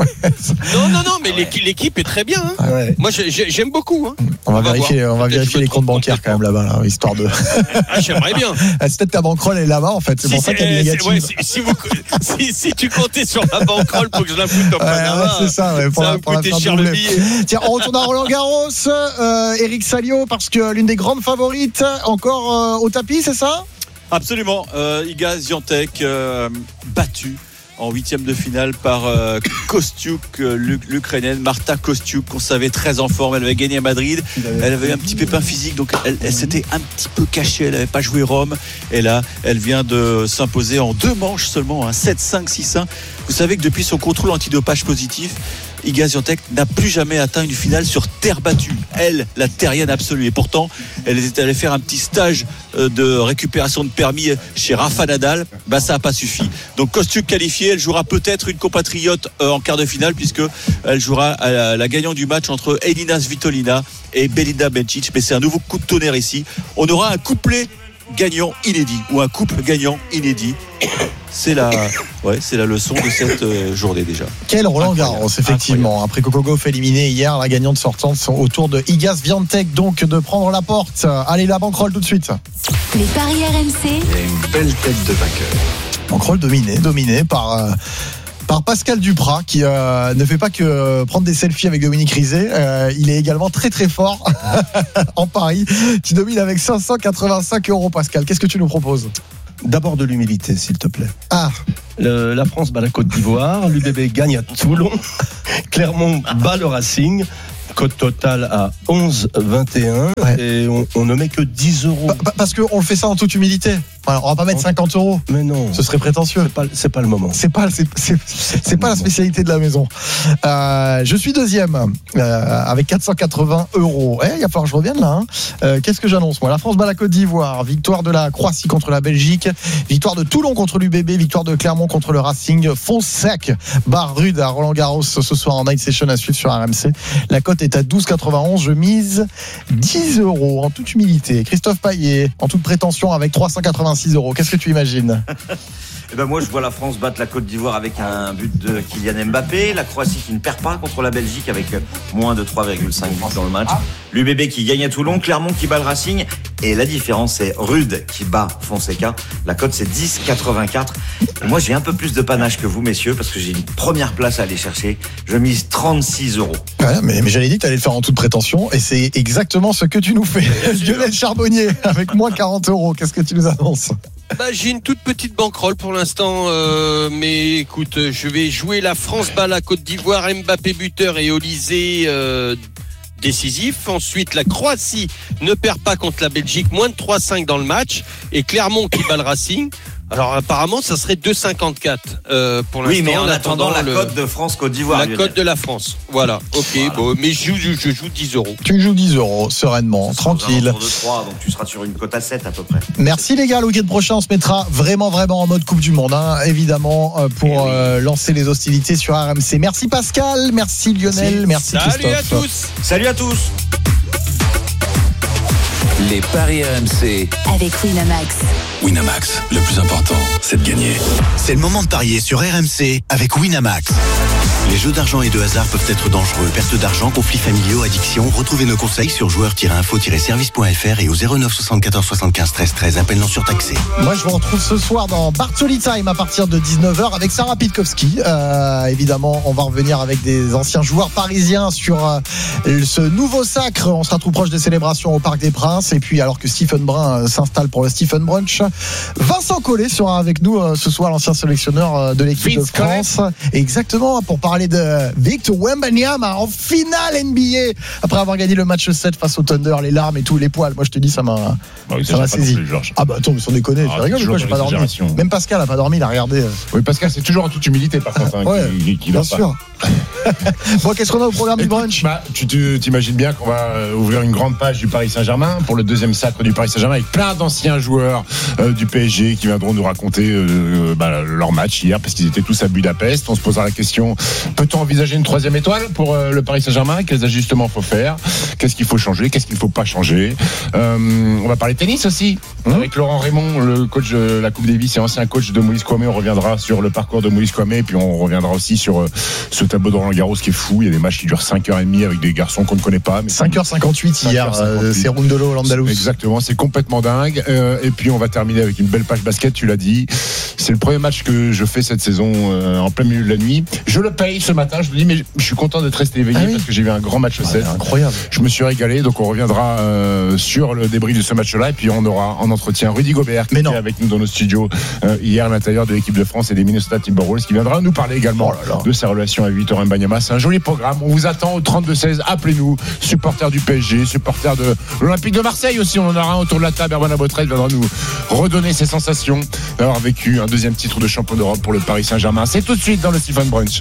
Speaker 2: non, non, non, mais l'équipe, l'équipe est très bien. Hein.
Speaker 1: Ouais.
Speaker 2: Moi, j'ai- j'ai- j'aime beaucoup. Hein.
Speaker 1: On va
Speaker 2: On va
Speaker 1: vérifier,
Speaker 2: voir.
Speaker 1: on va
Speaker 2: Peut-être
Speaker 1: vérifier
Speaker 2: je me
Speaker 1: les comptes
Speaker 2: trompe
Speaker 1: bancaires quand même là-bas, là, histoire de.
Speaker 2: Ah, j'aimerais bien.
Speaker 1: Ah, c'est peut-être ta banquerolle est là-bas en fait. C'est
Speaker 2: Si,
Speaker 1: pour ça
Speaker 2: c'est-
Speaker 1: qu'elle est
Speaker 2: c'est-
Speaker 1: négative.
Speaker 2: ouais, si, si, vous, si, si tu comptais sur ma banquerolle pour que je la foute au
Speaker 1: Ouais,
Speaker 2: Panama,
Speaker 1: ouais, c'est ça, ouais, pour
Speaker 2: ça
Speaker 1: la-
Speaker 2: va me
Speaker 1: pour la
Speaker 2: coûter
Speaker 1: faire
Speaker 2: cher le
Speaker 1: doubler.
Speaker 2: billet.
Speaker 1: Tiens, on retourne à Roland Garros. Euh, Eric Salio, parce que l'une des grandes favorites encore euh, au tapis, c'est ça?
Speaker 6: Absolument. Euh, Iga Swiatek euh, battu en huitième de finale par euh, Kostyuk, euh, l'Ukrainienne Marta Kostyuk, qu'on savait très en forme. Elle avait gagné à Madrid. Elle avait eu un petit pépin physique, donc elle, elle s'était un petit peu cachée. Elle n'avait pas joué Rome. Et là, elle vient de s'imposer en deux manches seulement, hein, sept cinq, six un. Vous savez que depuis son contrôle antidopage positif, Iga Swiatek n'a plus jamais atteint une finale sur terre battue. Elle, la terrienne absolue. Et pourtant, elle était allée faire un petit stage de récupération de permis chez Rafa Nadal. Bah, ça n'a pas suffi. Donc, Kostyuk qualifiée. Elle jouera peut-être une compatriote en quart de finale, puisque elle jouera à la, la gagnante du match entre Elina Svitolina et Belinda Bencic. Mais c'est un nouveau coup de tonnerre ici. On aura un couplet gagnant inédit, ou un couple gagnant inédit. C'est la, ouais, c'est la leçon de cette euh, journée déjà.
Speaker 1: Quel Roland Garros, effectivement. Après Coco Gauff éliminé hier, la gagnante sortante sont autour de Iga Swiatek, donc de prendre la porte. Allez, la banquerolle tout de suite.
Speaker 16: Les paris R M C.
Speaker 10: Il y a une belle tête de vainqueur.
Speaker 1: Banquerolle dominée, dominée par. Euh, Par Pascal Duprat qui euh, ne fait pas que euh, prendre des selfies avec Dominique Rizet, euh, il est également très très fort en Paris, qui domine avec cinq cent quatre-vingt-cinq euros. Pascal, qu'est-ce que tu nous proposes?
Speaker 4: D'abord de l'humilité, s'il te plaît.
Speaker 1: Ah,
Speaker 4: Le- la France bat la Côte d'Ivoire, l'U B B gagne à Toulon, Clermont bat le Racing. Cote totale à onze vingt et un,
Speaker 1: Ouais.
Speaker 4: et on, on ne met que dix euros.
Speaker 1: Pa- pa- parce qu'on le fait ça en toute humilité. Enfin, on va pas mettre cinquante euros.
Speaker 4: Mais non,
Speaker 1: Ce serait prétentieux.
Speaker 4: c'est pas, c'est pas le moment.
Speaker 1: C'est pas, c'est, c'est, c'est pas la spécialité de la maison. Euh, je suis deuxième euh, avec quatre cent quatre-vingts euros. Eh, il va falloir que je revienne là. Hein. Euh, qu'est-ce que j'annonce moi? La France bat la Côte d'Ivoire. Victoire de la Croatie contre la Belgique. Victoire de Toulon contre l'U B B. Victoire de Clermont contre le Racing. Fonsac barre rude à Roland Garros ce soir en night session à suivre sur R M C. La cote est à douze quatre-vingt-onze. Je mise dix euros en toute humilité. Christophe Payet en toute prétention avec trois cent quatre-vingt-six euros. Qu'est-ce que tu imagines?
Speaker 11: Eh ben moi, je vois la France battre la Côte d'Ivoire avec un but de Kylian Mbappé. La Croatie qui ne perd pas contre la Belgique avec moins de trois virgule cinq buts dans le match. L'U B B qui gagne à Toulon. Clermont qui bat le Racing. Et la différence, c'est Rude qui bat Fonseca. La cote, c'est dix quatre-vingt-quatre. Et moi, j'ai un peu plus de panache que vous, messieurs, parce que j'ai une première place à aller chercher. Je mise trente-six euros.
Speaker 1: Ouais, mais, mais j'allais dire que tu allais le faire en toute prétention et c'est exactement ce que tu nous fais. Lionel Charbonnier avec moins quarante euros. Qu'est-ce que tu nous annonces?
Speaker 2: Bah, j'ai une toute petite banquerolle pour l'instant, euh, mais écoute, je vais jouer la France bat la Côte d'Ivoire, Mbappé buteur et Olysée euh, décisif. Ensuite, la Croatie ne perd pas contre la Belgique, moins de trois cinq dans le match, et Clermont qui bat le Racing. Alors apparemment, ça serait deux cinquante-quatre euh, pour l'instant.
Speaker 11: Oui, mais en attendant la
Speaker 2: le-
Speaker 11: cote de France-Côte d'Ivoire.
Speaker 2: la
Speaker 11: Lionel.
Speaker 2: cote de la France. Voilà, ok,
Speaker 11: Voilà.
Speaker 2: bon, mais je, joue- je joue dix euros.
Speaker 1: Tu joues dix euros sereinement,
Speaker 11: Ce sera aux
Speaker 1: tranquille.
Speaker 11: alentours de trois, donc tu seras sur une cote à sept à peu près.
Speaker 1: Merci les gars, le week-end prochain on se mettra vraiment vraiment en mode Coupe du Monde, hein, évidemment, euh, pour
Speaker 11: Eh oui.
Speaker 1: euh, lancer les hostilités sur R M C. Merci Pascal, merci Lionel, merci
Speaker 2: Salut à
Speaker 1: Christophe.
Speaker 2: tous.
Speaker 11: Salut à tous.
Speaker 3: Les paris R M C.
Speaker 16: Avec Winamax.
Speaker 5: Winamax, le plus important, c'est de gagner.
Speaker 7: C'est le moment de parier sur R M C avec Winamax. Les jeux d'argent et de hasard peuvent être dangereux. Perte d'argent, conflits familiaux, addiction. Retrouvez nos conseils sur joueurs tiret info tiret service point f r et au zéro neuf soixante-quatorze soixante-quinze treize treize. Appel non surtaxé.
Speaker 1: Moi, je vous retrouve ce soir dans Bartoli Time à partir de dix-neuf heures avec Sarah Pitkowski. Euh, évidemment, on va revenir avec des anciens joueurs parisiens sur euh, ce nouveau sacre. On sera tout proche des célébrations au Parc des Princes. Et puis, alors que Stephen Brun euh, s'installe pour le Stephen Brunch, Vincent Collet sera avec nous euh, ce soir, l'ancien sélectionneur euh, de l'équipe de
Speaker 21: Vince Collet.
Speaker 1: France. Exactement, pour parler de Victor Wembanyama en finale N B A après avoir gagné le match sept face au Thunder, les larmes et tout, les poils. Moi, je te dis, ça m'a,
Speaker 10: Bah oui,
Speaker 1: ça m'a
Speaker 10: exagère pas non
Speaker 1: saisi.
Speaker 10: plus, Georges.
Speaker 1: Ah bah attends, mais sans déconner,
Speaker 10: Ah,
Speaker 1: tu rigoles ou quoi?
Speaker 10: toujours
Speaker 1: J'ai
Speaker 10: dans
Speaker 1: pas dormi.
Speaker 10: l'exagération.
Speaker 1: Même Pascal a pas dormi, il a regardé. euh,
Speaker 10: Oui, Pascal, c'est toujours en toute humilité, par contre. Hein,
Speaker 1: Ouais,
Speaker 10: qui, qui
Speaker 1: bien
Speaker 10: dort pas.
Speaker 1: sûr. Bon, qu'est-ce qu'on a au programme du brunch?
Speaker 12: Bah, tu tu- t'imagines bien qu'on va euh, ouvrir une grande page du Paris Saint-Germain pour le deuxième sacre du Paris Saint-Germain avec plein d'anciens joueurs euh, du P S G qui viendront nous raconter euh, bah, leur match hier parce qu'ils étaient tous à Budapest. On se posera la question, peut-on envisager une troisième étoile pour euh, le Paris Saint-Germain? Quels ajustements faut faire? Qu'est-ce qu'il faut changer? Qu'est-ce qu'il ne faut pas changer? euh, On va parler tennis aussi mmh. avec Laurent Raymond, le coach de la Coupe Davis et ancien coach de Moïse Kouamé. On reviendra sur le parcours de Moïse Kouamé et puis on reviendra aussi sur euh, ce tableau de Roland Garros qui est fou. Il y a des matchs qui durent cinq heures trente avec des garçons qu'on ne connaît pas. Mais
Speaker 1: cinq heures cinquante-huit hier, euh, c'est Rundolo Landalus.
Speaker 12: Exactement, c'est complètement dingue. Euh, et puis on va terminer avec une belle page basket, tu l'as dit. C'est le premier match que je fais cette saison euh, en plein milieu de la nuit. Je le paye ce matin, je me dis, mais je suis content d'être resté éveillé ah oui. parce que j'ai vu un grand match au sept.
Speaker 1: Ah, incroyable.
Speaker 12: Je me suis régalé, donc on reviendra euh, sur le débrief de ce match-là. Et puis on aura en entretien Rudy Gobert qui était avec nous dans nos studios euh, hier à l'intérieur de l'équipe de France et des Minnesota Timberwolves qui viendra nous parler également oh là là. de sa relation avec Victor Wembanyama. C'est un joli programme. On vous attend au trente-deux seize. Appelez-nous, supporters du P S G, supporters de l'Olympique de Marseille aussi. On en aura un autour de la table. Erwan Abotrel viendra nous redonner ses sensations d'avoir vécu un deuxième titre de champion d'Europe pour le Paris Saint-Germain. C'est tout de suite dans le Stephen Brunch.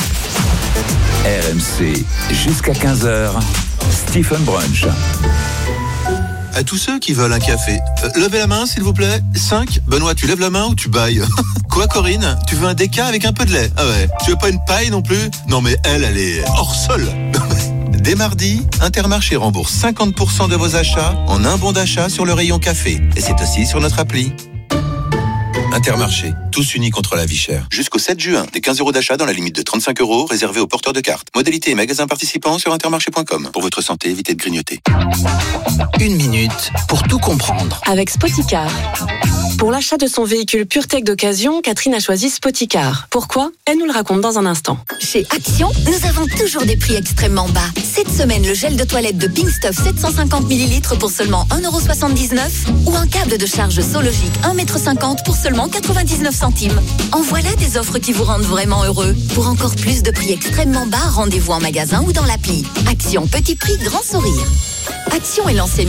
Speaker 3: R M C, jusqu'à quinze heures, Stephen Brunch.
Speaker 13: À tous ceux qui veulent un café, euh, levez la main s'il vous plaît. cinq. Benoît, tu lèves la main ou tu bailles? Quoi Corinne? Tu veux un déca avec un peu de lait? Ah ouais. Tu veux pas une paille non plus? Non mais elle, elle est hors sol. Dès mardi, Intermarché rembourse cinquante pour cent de vos achats en un bon d'achat sur le rayon café. Et c'est aussi sur notre appli. Intermarché, tous unis contre la vie chère. Jusqu'au sept juin, des quinze euros d'achat dans la limite de trente-cinq euros réservés aux porteurs de cartes. Modalité et magasins participants sur intermarché point com. Pour votre santé, évitez de grignoter.
Speaker 22: Une minute pour tout comprendre.
Speaker 14: Avec Spoticar. Pour l'achat de son véhicule PureTech d'occasion, Catherine a choisi Spoticar. Pourquoi? Elle nous le raconte dans un instant.
Speaker 15: Chez Action, nous avons toujours des prix extrêmement bas. Cette semaine, le gel de toilette de Pink Stuff sept cent cinquante millilitres pour seulement un euro soixante-dix-neuf ou un câble de charge Sologic un mètre cinquante pour seulement quatre-vingt-dix-neuf centimes. En voilà des offres qui vous rendent vraiment heureux. Pour encore plus de prix extrêmement bas, rendez-vous en magasin ou dans l'appli. Action, petit prix, grand sourire. Action est l'enseigne